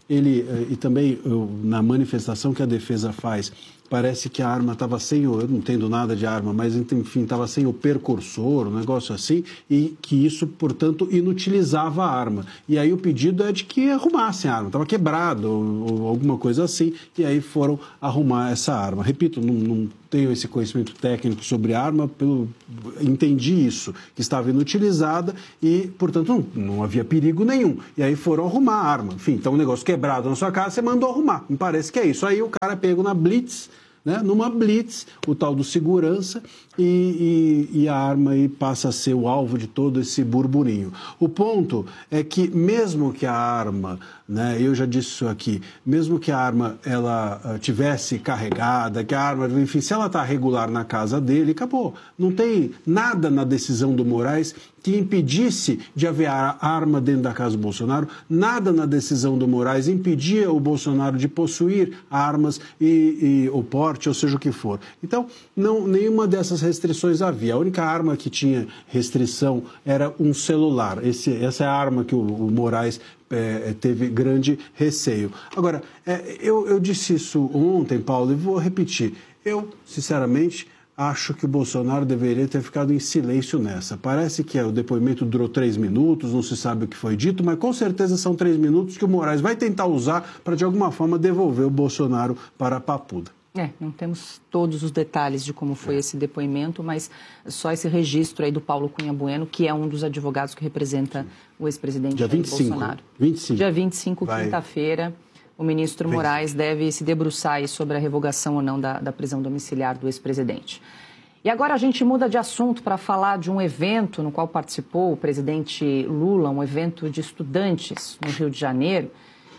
ele, e também na manifestação que a defesa faz, parece que a arma estava sem, eu não entendo nada de arma, mas enfim, estava sem o percursor, um negócio assim, e que isso, portanto, inutilizava a arma. E aí o pedido é de que arrumassem a arma, estava quebrado ou, ou alguma coisa assim, e aí foram arrumar essa arma. Repito, não, não tenho esse conhecimento técnico sobre arma, pelo, entendi isso, que estava inutilizada e, portanto, não, não havia perigo nenhum. E aí foram arrumar a arma. Enfim, então um negócio quebrado na sua casa, você mandou arrumar. Me parece que é isso. Aí o cara pegou na blitz, né, numa blitz, o tal do segurança, e, e, e a arma aí passa a ser o alvo de todo esse burburinho. O ponto é que mesmo que a arma, né, eu já disse isso aqui, mesmo que a arma ela uh, tivesse carregada, que a arma, enfim, se ela está regular na casa dele, acabou. Não tem nada na decisão do Moraes que impedisse de haver a arma dentro da casa do Bolsonaro, nada na decisão do Moraes impedia o Bolsonaro de possuir armas e, e o porte, ou seja o que for. Então, não, nenhuma dessas restrições havia. A única arma que tinha restrição era um celular. Esse, essa é a arma que o, o Moraes é, teve grande receio. Agora, é, eu, eu disse isso ontem, Paulo, e vou repetir. Eu, sinceramente, acho que o Bolsonaro deveria ter ficado em silêncio nessa. Parece que o depoimento durou três minutos, não se sabe o que foi dito, mas com certeza são três minutos que o Moraes vai tentar usar para, de alguma forma, devolver o Bolsonaro para a papuda. É, não temos todos os detalhes de como foi esse depoimento, mas só esse registro aí do Paulo Cunha Bueno, que é um dos advogados que representa o ex-presidente Dia vinte e cinco, Bolsonaro. vinte e cinco. Dia vinte e cinco, vai. Quinta-feira, o ministro Vem. Moraes deve se debruçar aí sobre a revogação ou não da, da prisão domiciliar do ex-presidente. E agora a gente muda de assunto para falar de um evento no qual participou o presidente Lula, um evento de estudantes no Rio de Janeiro.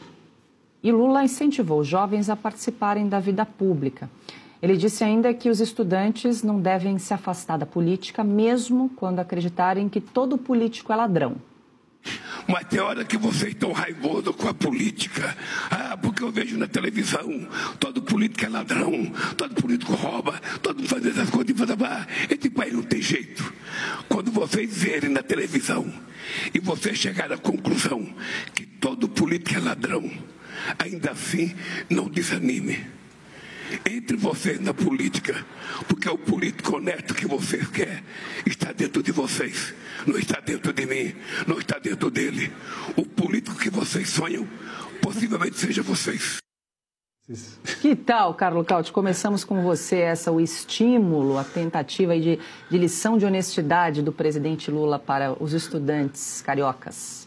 E Lula incentivou os jovens a participarem da vida pública. Ele disse ainda que os estudantes não devem se afastar da política, mesmo quando acreditarem que todo político é ladrão. Mas tem hora que vocês estão raivosos com a política. Ah, porque eu vejo na televisão, todo político é ladrão, todo político rouba, todo mundo faz essas coisas e fala, ah, esse país não tem jeito. Quando vocês verem na televisão e vocês chegarem à conclusão que todo político é ladrão, ainda assim, não desanime. Entre vocês na política, porque o político honesto que vocês querem está dentro de vocês, não está dentro de mim, não está dentro dele. O político que vocês sonham, possivelmente seja vocês. Que tal, Carlos Cauti? Começamos com você, essa o estímulo, a tentativa de, de lição de honestidade do presidente Lula para os estudantes cariocas.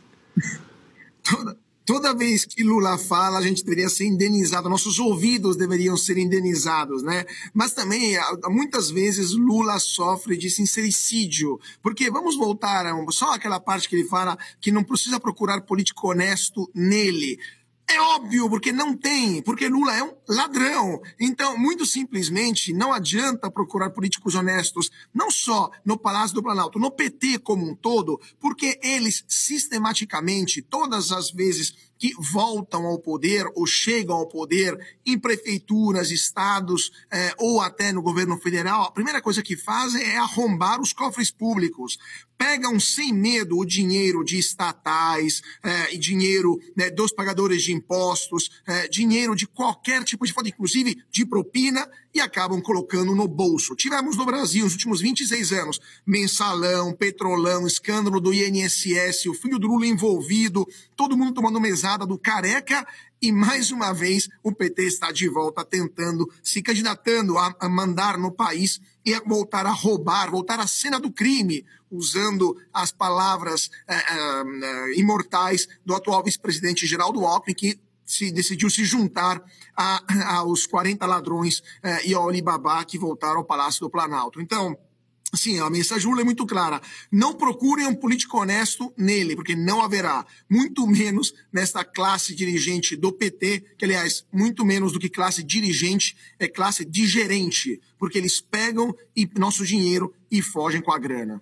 Toda... Toda vez que Lula fala, a gente deveria ser indenizado, nossos ouvidos deveriam ser indenizados, né? Mas também, muitas vezes, Lula sofre de sincericídio, porque vamos voltar a só aquela parte que ele fala que não precisa procurar político honesto nele. É óbvio, porque não tem, porque Lula é um ladrão. Então, muito simplesmente, não adianta procurar políticos honestos, não só no Palácio do Planalto, no P T como um todo, porque eles sistematicamente, todas as vezes que voltam ao poder ou chegam ao poder em prefeituras, estados eh, ou até no governo federal, a primeira coisa que fazem é arrombar os cofres públicos. Pegam sem medo o dinheiro de estatais, eh, e dinheiro, né, dos pagadores de impostos, eh, dinheiro de qualquer tipo de forma, inclusive de propina, e acabam colocando no bolso. Tivemos no Brasil, nos últimos vinte e seis anos, mensalão, petrolão, escândalo do I N S S, o filho do Lula envolvido, todo mundo tomando mesada do Careca, e mais uma vez o P T está de volta tentando, se candidatando a, a mandar no país e a voltar a roubar, voltar à cena do crime, usando as palavras é, é, imortais do atual vice-presidente Geraldo Alckmin, que se decidiu se juntar a, aos quarenta ladrões é, e ao Alibaba que voltaram ao Palácio do Planalto. Então, sim, a mensagem Lula é muito clara. Não procurem um político honesto nele, porque não haverá. Muito menos nesta classe dirigente do P T, que, aliás, muito menos do que classe dirigente, é classe digerente, porque eles pegam e, nosso dinheiro e fogem com a grana.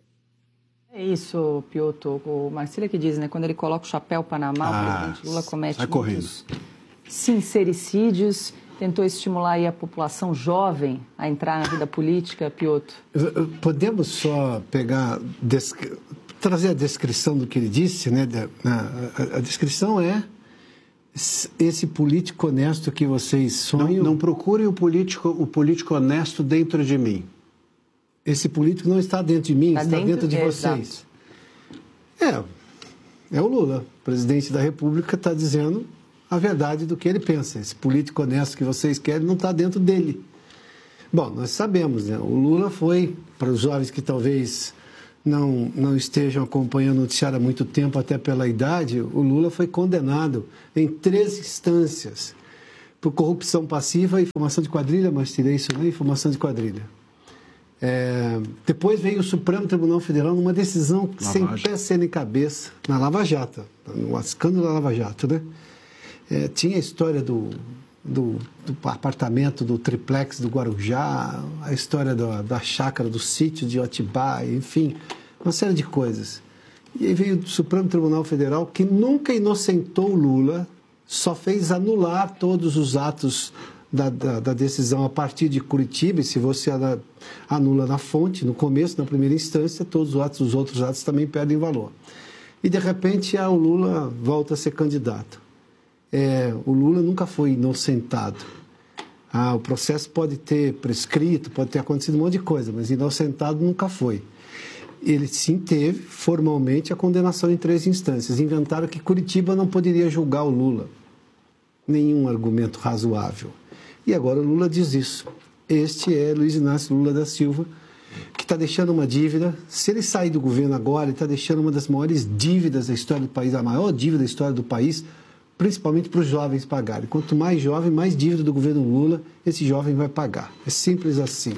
É isso, Piotr. O Marcílio que diz, né? Quando ele coloca o chapéu Panamá, ah, o presidente Lula comete muitos sincericídios. Tentou estimular aí a população jovem a entrar na vida política, Piotr? Podemos só pegar, trazer a descrição do que ele disse, né? A, a descrição é esse político honesto que vocês sonham... Não, não procure o político, o político honesto dentro de mim. Esse político não está dentro de mim, tá está dentro, dentro de é, vocês. É, é o Lula. O presidente da República está dizendo a verdade do que ele pensa. Esse político honesto que vocês querem não está dentro dele. Bom, nós sabemos, né? O Lula foi, para os jovens que talvez não, não estejam acompanhando o noticiário há muito tempo, até pela idade, o Lula foi condenado em três instâncias por corrupção passiva e formação de quadrilha, mas tirei isso, né? Formação de quadrilha. É, depois veio o Supremo Tribunal Federal numa decisão Lava sem Jato. pé, sem nem cabeça, na Lava Jato, no escândalo da Lava Jato, né? É, tinha a história do, do, do apartamento, do triplex do Guarujá, a história da, da chácara, do sítio de Atibaia, enfim, uma série de coisas. E aí veio o Supremo Tribunal Federal, que nunca inocentou o Lula, só fez anular todos os atos da, da, da decisão a partir de Curitiba, e se você anula na fonte, no começo, na primeira instância, todos os, atos, os outros atos também perdem valor. E, de repente, o Lula volta a ser candidato. É, o Lula nunca foi inocentado. Ah, o processo pode ter prescrito, pode ter acontecido um monte de coisa, mas inocentado nunca foi. Ele sim teve, formalmente, a condenação em três instâncias. Inventaram que Curitiba não poderia julgar o Lula. Nenhum argumento razoável. E agora o Lula diz isso. Este é Luiz Inácio Lula da Silva, que está deixando uma dívida. Se ele sair do governo agora, ele está deixando uma das maiores dívidas da história do país, a maior dívida da história do país, principalmente para os jovens pagarem. Quanto mais jovem, mais dívida do governo Lula, esse jovem vai pagar. É simples assim.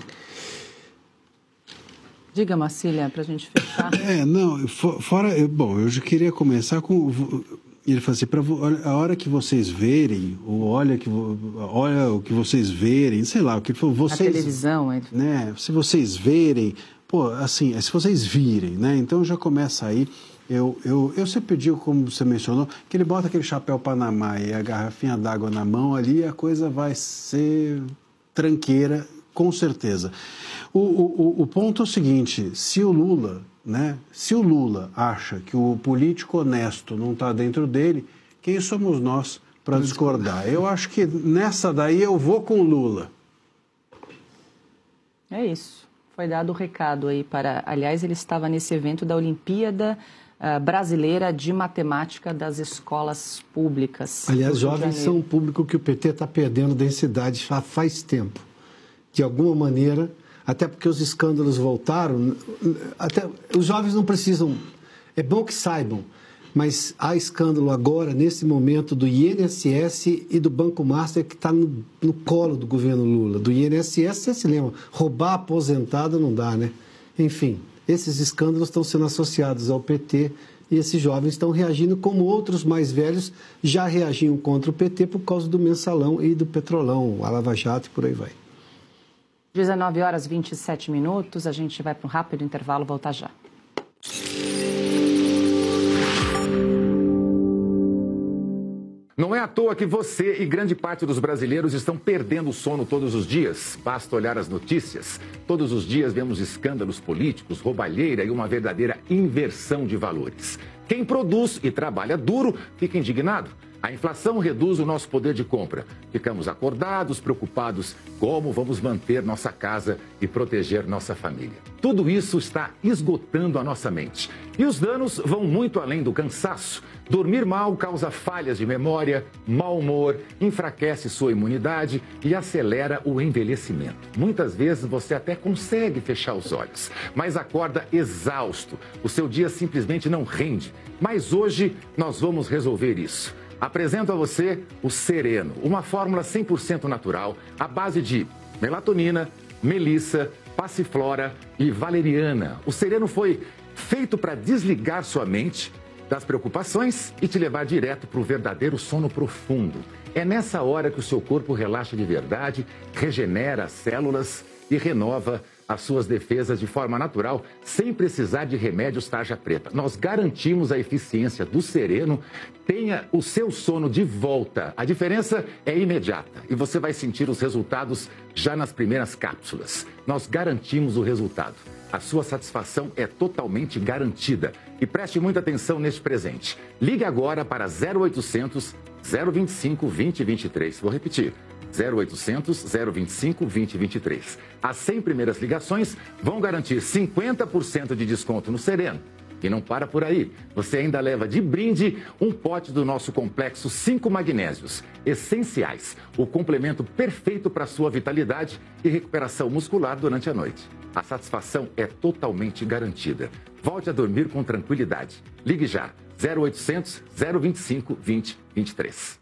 Diga, Marcília, para a gente fechar. É, não, fora... Bom, eu já queria começar com... Ele falou assim, pra, a hora que vocês verem, ou olha, que, olha o que vocês verem, sei lá, o que for, vocês... Na televisão, é... né? Se vocês verem, pô, assim, se vocês virem, né? Então já começa aí, eu, eu, eu sempre digo, como você mencionou, que ele bota aquele chapéu Panamá e a garrafinha d'água na mão ali, a coisa vai ser tranqueira, com certeza. O, o, o ponto é o seguinte, se o Lula... Né? Se o Lula acha que o político honesto não está dentro dele, quem somos nós para discordar? Eu acho que nessa daí eu vou com o Lula. É isso. Foi dado o recado aí para... Aliás, ele estava nesse evento da Olimpíada uh, Brasileira de Matemática das Escolas Públicas. Aliás, jovens são um público que o P T está perdendo densidade já faz tempo. De alguma maneira... Até porque os escândalos voltaram, até, os jovens não precisam, é bom que saibam, mas há escândalo agora, nesse momento, do I N S S e do Banco Master, que está no, no colo do governo Lula. Do I N S S, você se lembra, roubar aposentado não dá, né? Enfim, esses escândalos estão sendo associados ao P T e esses jovens estão reagindo como outros mais velhos já reagiam contra o P T por causa do mensalão e do petrolão, a Lava Jato e por aí vai. dezenove horas e vinte e sete minutos, a gente vai para um rápido intervalo, voltar já. Não é à toa que você e grande parte dos brasileiros estão perdendo o sono todos os dias. Basta olhar as notícias. Todos os dias vemos escândalos políticos, roubalheira e uma verdadeira inversão de valores. Quem produz e trabalha duro fica indignado. A inflação reduz o nosso poder de compra. Ficamos acordados, preocupados como vamos manter nossa casa e proteger nossa família. Tudo isso está esgotando a nossa mente. E os danos vão muito além do cansaço. Dormir mal causa falhas de memória, mau humor, enfraquece sua imunidade e acelera o envelhecimento. Muitas vezes você até consegue fechar os olhos, mas acorda exausto. O seu dia simplesmente não rende. Mas hoje nós vamos resolver isso. Apresento a você o Sereno, uma fórmula cem por cento natural, à base de melatonina, melissa, passiflora e valeriana. O Sereno foi feito para desligar sua mente das preocupações e te levar direto para o verdadeiro sono profundo. É nessa hora que o seu corpo relaxa de verdade, regenera as células e renova as suas defesas de forma natural, sem precisar de remédios tarja preta. Nós garantimos a eficiência do Sereno. Tenha o seu sono de volta. A diferença é imediata e você vai sentir os resultados já nas primeiras cápsulas. Nós garantimos o resultado. A sua satisfação é totalmente garantida. E preste muita atenção neste presente. Ligue agora para zero oitocentos, zero vinte e cinco, vinte, vinte e três. Vou repetir. zero oitocentos, zero vinte e cinco, vinte, vinte e três. As cem primeiras ligações vão garantir cinquenta por cento de desconto no Sereno. E não para por aí. Você ainda leva de brinde um pote do nosso complexo cinco magnésios, essenciais, o complemento perfeito para sua vitalidade e recuperação muscular durante a noite. A satisfação é totalmente garantida. Volte a dormir com tranquilidade. Ligue já. zero oitocentos, zero vinte e cinco, vinte, vinte e três.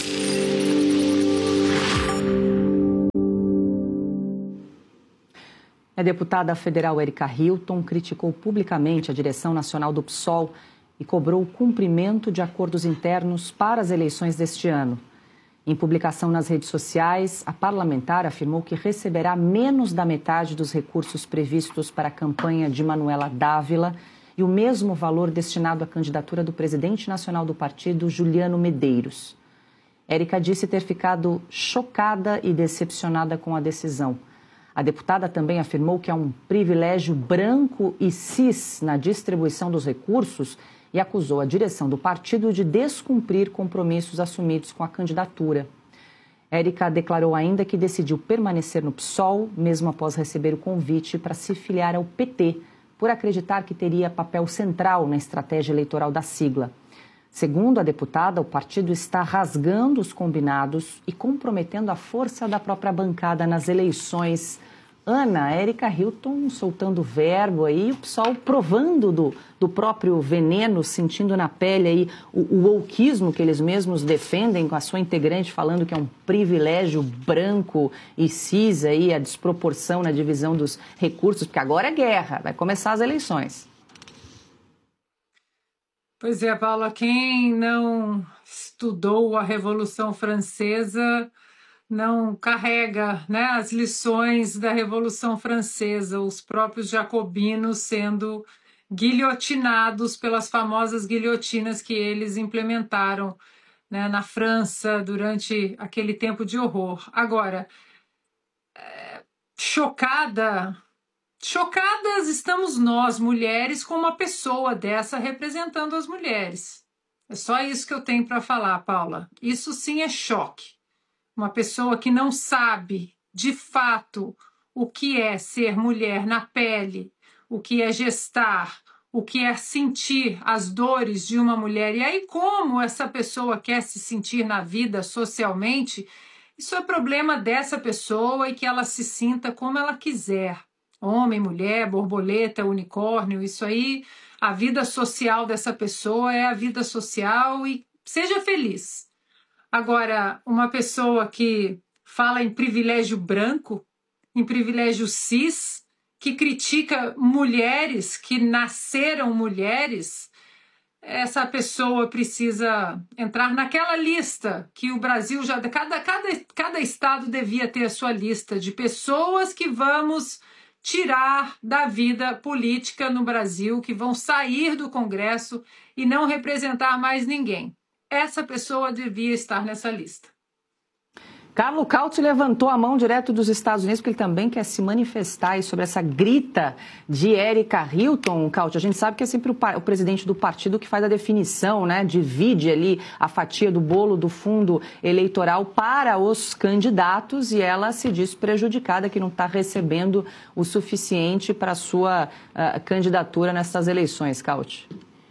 A deputada federal Erika Hilton criticou publicamente a direção nacional do P SOL e cobrou o cumprimento de acordos internos para as eleições deste ano. Em publicação nas redes sociais, a parlamentar afirmou que receberá menos da metade dos recursos previstos para a campanha de Manuela Dávila e o mesmo valor destinado à candidatura do presidente nacional do partido, Juliano Medeiros. Erika disse ter ficado chocada e decepcionada com a decisão. A deputada também afirmou que há um privilégio branco e cis na distribuição dos recursos e acusou a direção do partido de descumprir compromissos assumidos com a candidatura. Erika declarou ainda que decidiu permanecer no P SOL, mesmo após receber o convite para se filiar ao P T, por acreditar que teria papel central na estratégia eleitoral da sigla. Segundo a deputada, o partido está rasgando os combinados e comprometendo a força da própria bancada nas eleições. Ana, Erika Hilton soltando verbo aí, o pessoal provando do, do próprio veneno, sentindo na pele aí o, o wokeismo que eles mesmos defendem, com a sua integrante falando que é um privilégio branco e cis aí, a desproporção na divisão dos recursos, porque agora é guerra, vai começar as eleições. Pois é, Paula, quem não estudou a Revolução Francesa não carrega, né, as lições da Revolução Francesa, os próprios jacobinos sendo guilhotinados pelas famosas guilhotinas que eles implementaram, né, na França durante aquele tempo de horror. Agora, é, chocada... Chocadas estamos nós, mulheres, com uma pessoa dessa representando as mulheres. É só isso que eu tenho para falar, Paula. Isso sim é choque. Uma pessoa que não sabe, de fato, o que é ser mulher na pele, o que é gestar, o que é sentir as dores de uma mulher. E aí, como essa pessoa quer se sentir na vida socialmente, isso é problema dessa pessoa e que ela se sinta como ela quiser. Homem, mulher, borboleta, unicórnio, isso aí, a vida social dessa pessoa é a vida social e seja feliz. Agora, uma pessoa que fala em privilégio branco, em privilégio cis, que critica mulheres que nasceram mulheres, essa pessoa precisa entrar naquela lista que o Brasil já... Cada, cada, cada estado devia ter a sua lista de pessoas que vamos... tirar da vida política no Brasil, que vão sair do Congresso e não representar mais ninguém. Essa pessoa devia estar nessa lista. Carlo Cauti levantou a mão direto dos Estados Unidos, porque ele também quer se manifestar aí sobre essa grita de Erika Hilton. Cauti, a gente sabe que é sempre o, o presidente do partido que faz a definição, né? Divide ali a fatia do bolo do fundo eleitoral para os candidatos e ela se diz prejudicada, que não está recebendo o suficiente para a sua uh, candidatura nessas eleições, Cauti.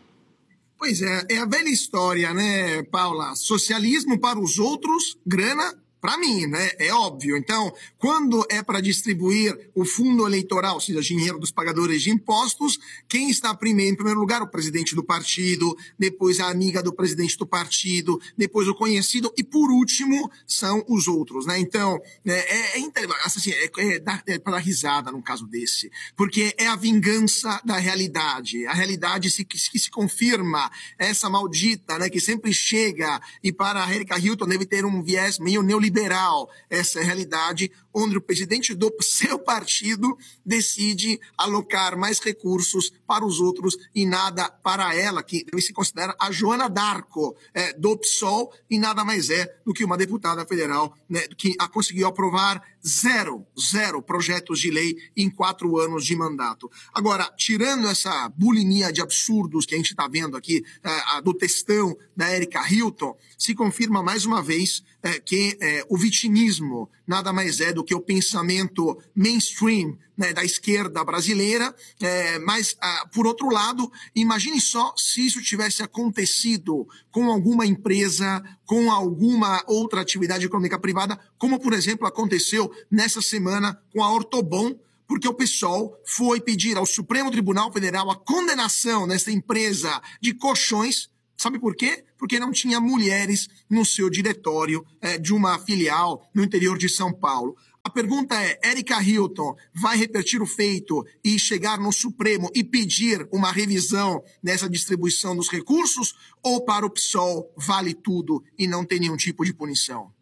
Pois é, é a velha história, né, Paula? Socialismo para os outros, grana para mim, né? É óbvio. Então, quando é para distribuir o fundo eleitoral, ou seja, dinheiro dos pagadores de impostos, quem está primeiro, em primeiro lugar? O presidente do partido, depois a amiga do presidente do partido, depois o conhecido e, por último, são os outros, né? Então, é, é, assim, é, é, é para dar risada num caso desse, porque é a vingança da realidade. A realidade se, que, que se confirma, essa maldita, né, que sempre chega, e para a Erika Hilton deve ter um viés meio neoliberal, liberal. Essa é a realidade onde o presidente do seu partido decide alocar mais recursos para os outros e nada para ela, que deve se considerar a Joana d'Arco é, do P SOL, e nada mais é do que uma deputada federal, né, que a conseguiu aprovar zero, zero projetos de lei em quatro anos de mandato. Agora, tirando essa bulimia de absurdos que a gente está vendo aqui, é, a, do textão da Erika Hilton, se confirma mais uma vez é, que é, o vitimismo nada mais é do que o pensamento mainstream, né, da esquerda brasileira, é, mas, ah, por outro lado, imagine só se isso tivesse acontecido com alguma empresa, com alguma outra atividade econômica privada, como, por exemplo, aconteceu nessa semana com a Ortobon, porque o pessoal foi pedir ao Supremo Tribunal Federal a condenação dessa empresa de colchões. Sabe por quê? Porque não tinha mulheres no seu diretório é, de uma filial no interior de São Paulo. A pergunta é, Erika Hilton vai repetir o feito e chegar no Supremo e pedir uma revisão nessa distribuição dos recursos? Ou para o P SOL vale tudo e não tem nenhum tipo de punição?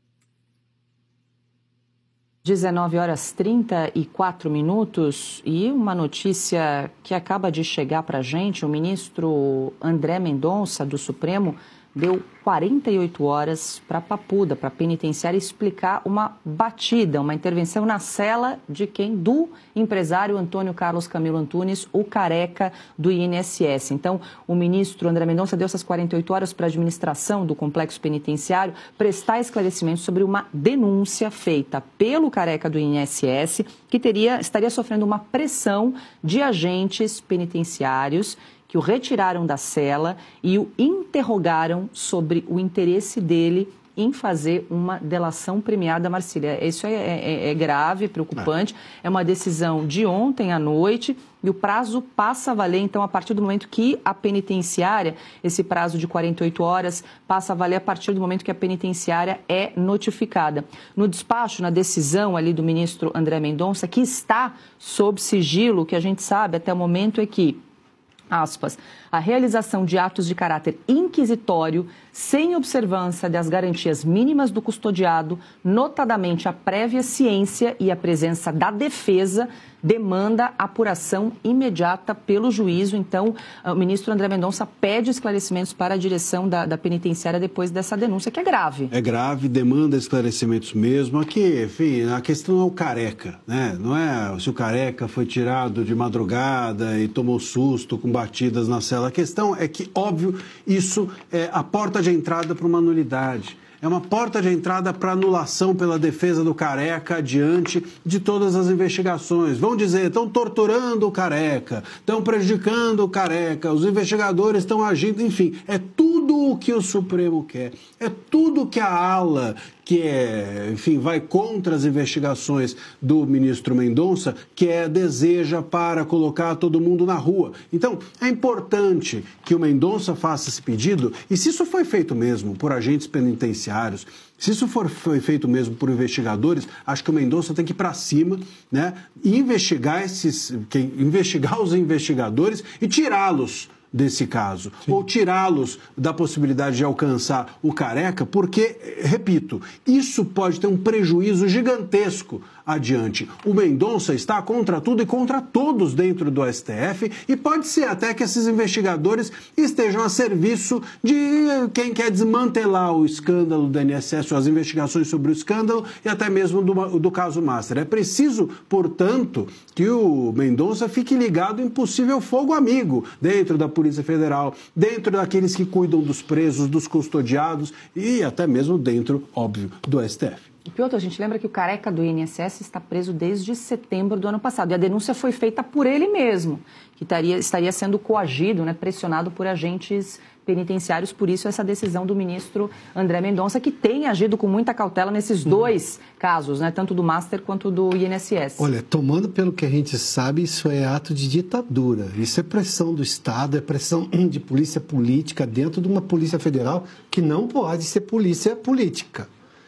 dezenove horas e trinta e quatro minutos e uma notícia que acaba de chegar para a gente. O ministro André Mendonça, do Supremo, deu quarenta e oito horas para a Papuda, para a penitenciária, explicar uma batida, uma intervenção na cela de quem? Do empresário Antônio Carlos Camilo Antunes, o careca do I N S S. Então, o ministro André Mendonça deu essas quarenta e oito horas para a administração do complexo penitenciário prestar esclarecimentos sobre uma denúncia feita pelo careca do I N S S, que teria, estaria sofrendo uma pressão de agentes penitenciários que o retiraram da cela e o interrogaram sobre o interesse dele em fazer uma delação premiada, Marcília. Isso é, é, é grave, preocupante. É. é uma decisão de ontem à noite e o prazo passa a valer, então, a partir do momento que a penitenciária, esse prazo de quarenta e oito horas, passa a valer a partir do momento que a penitenciária é notificada. No despacho, na decisão ali do ministro André Mendonça, que está sob sigilo, o que a gente sabe até o momento é que, aspas, a realização de atos de caráter inquisitório sem observância das garantias mínimas do custodiado, notadamente a prévia ciência e a presença da defesa, demanda apuração imediata pelo juízo. Então, o ministro André Mendonça pede esclarecimentos para a direção da, da penitenciária depois dessa denúncia, que é grave. É grave, demanda esclarecimentos mesmo. Aqui, enfim, a questão é o careca, né? Não é se o careca foi tirado de madrugada e tomou susto com batidas na cela. A questão é que, óbvio, isso é a porta de entrada para uma nulidade. É uma porta de entrada para anulação pela defesa do careca diante de todas as investigações. Vão dizer, estão torturando o careca, estão prejudicando o careca, os investigadores estão agindo, enfim, é tudo o que o Supremo quer, é tudo que a ala que é, enfim, vai contra as investigações do ministro Mendonça, que é, deseja para colocar todo mundo na rua. Então, é importante que o Mendonça faça esse pedido, e se isso foi feito mesmo por agentes penitenciários, se isso for, foi feito mesmo por investigadores, acho que o Mendonça tem que ir para cima, né, e investigar, esses, que, investigar os investigadores e tirá-los desse caso, Sim. ou tirá-los da possibilidade de alcançar o careca, porque, repito, isso pode ter um prejuízo gigantesco adiante. O Mendonça está contra tudo e contra todos dentro do S T F e pode ser até que esses investigadores estejam a serviço de quem quer desmantelar o escândalo do I N S S, ou as investigações sobre o escândalo e até mesmo do, do caso Master. É preciso, portanto, que o Mendonça fique ligado em possível fogo amigo dentro da Polícia Federal, dentro daqueles que cuidam dos presos, dos custodiados e até mesmo dentro, óbvio, do S T F. E Piotr, a gente lembra que o careca do I N S S está preso desde setembro do ano passado. E a denúncia foi feita por ele mesmo, que estaria, estaria sendo coagido, né, pressionado por agentes penitenciários. Por isso, essa decisão do ministro André Mendonça, que tem agido com muita cautela nesses dois hum. casos, né, tanto do Master quanto do I N S S. Olha, tomando pelo que a gente sabe, isso é ato de ditadura. Isso é pressão do Estado, é pressão de polícia política dentro de uma polícia federal que não pode ser polícia política.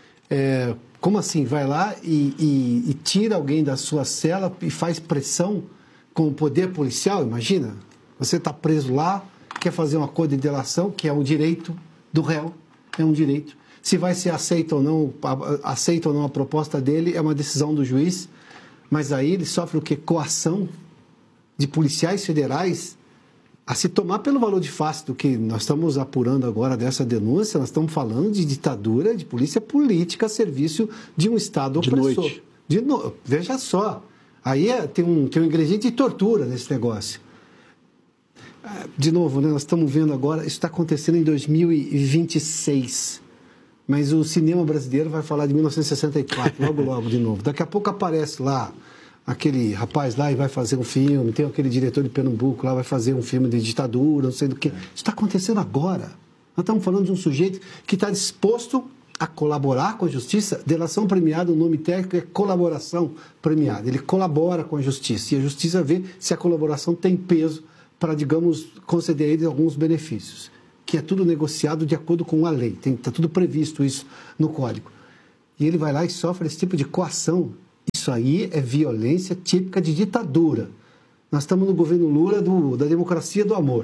É, como assim? Vai lá e, e, e tira alguém da sua cela e faz pressão com o poder policial? Imagina, você está preso lá, quer fazer um acordo de delação, que é um direito do réu, é um direito. Se vai ser aceita ou não, aceita ou não a proposta dele, é uma decisão do juiz, mas aí ele sofre o quê? Coação de policiais federais a se tomar pelo valor de face do que nós estamos apurando agora dessa denúncia. Nós estamos falando de ditadura, de polícia política a serviço de um Estado de opressor. Noite. De no... Veja só, aí é, tem, um, tem um ingrediente de tortura nesse negócio. De novo, né, nós estamos vendo agora, isso está acontecendo em dois mil e vinte e seis, mas o cinema brasileiro vai falar de mil novecentos e sessenta e quatro, logo, logo, de novo. Daqui a pouco aparece lá aquele rapaz lá e vai fazer um filme, tem aquele diretor de Pernambuco lá, vai fazer um filme de ditadura, não sei do que. Isso está acontecendo agora. Nós estamos falando de um sujeito que está disposto a colaborar com a justiça. Delação premiada, o nome técnico é colaboração premiada. Ele colabora com a justiça e a justiça vê se a colaboração tem peso para, digamos, conceder a ele alguns benefícios, que é tudo negociado de acordo com a lei. Está tudo previsto isso no Código. E ele vai lá e sofre esse tipo de coação. Isso aí é violência típica de ditadura. Nós estamos no governo Lula do, da democracia do amor.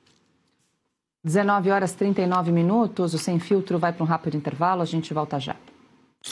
dezenove horas e trinta e nove minutos, o Sem Filtro vai para um rápido intervalo, a gente volta já.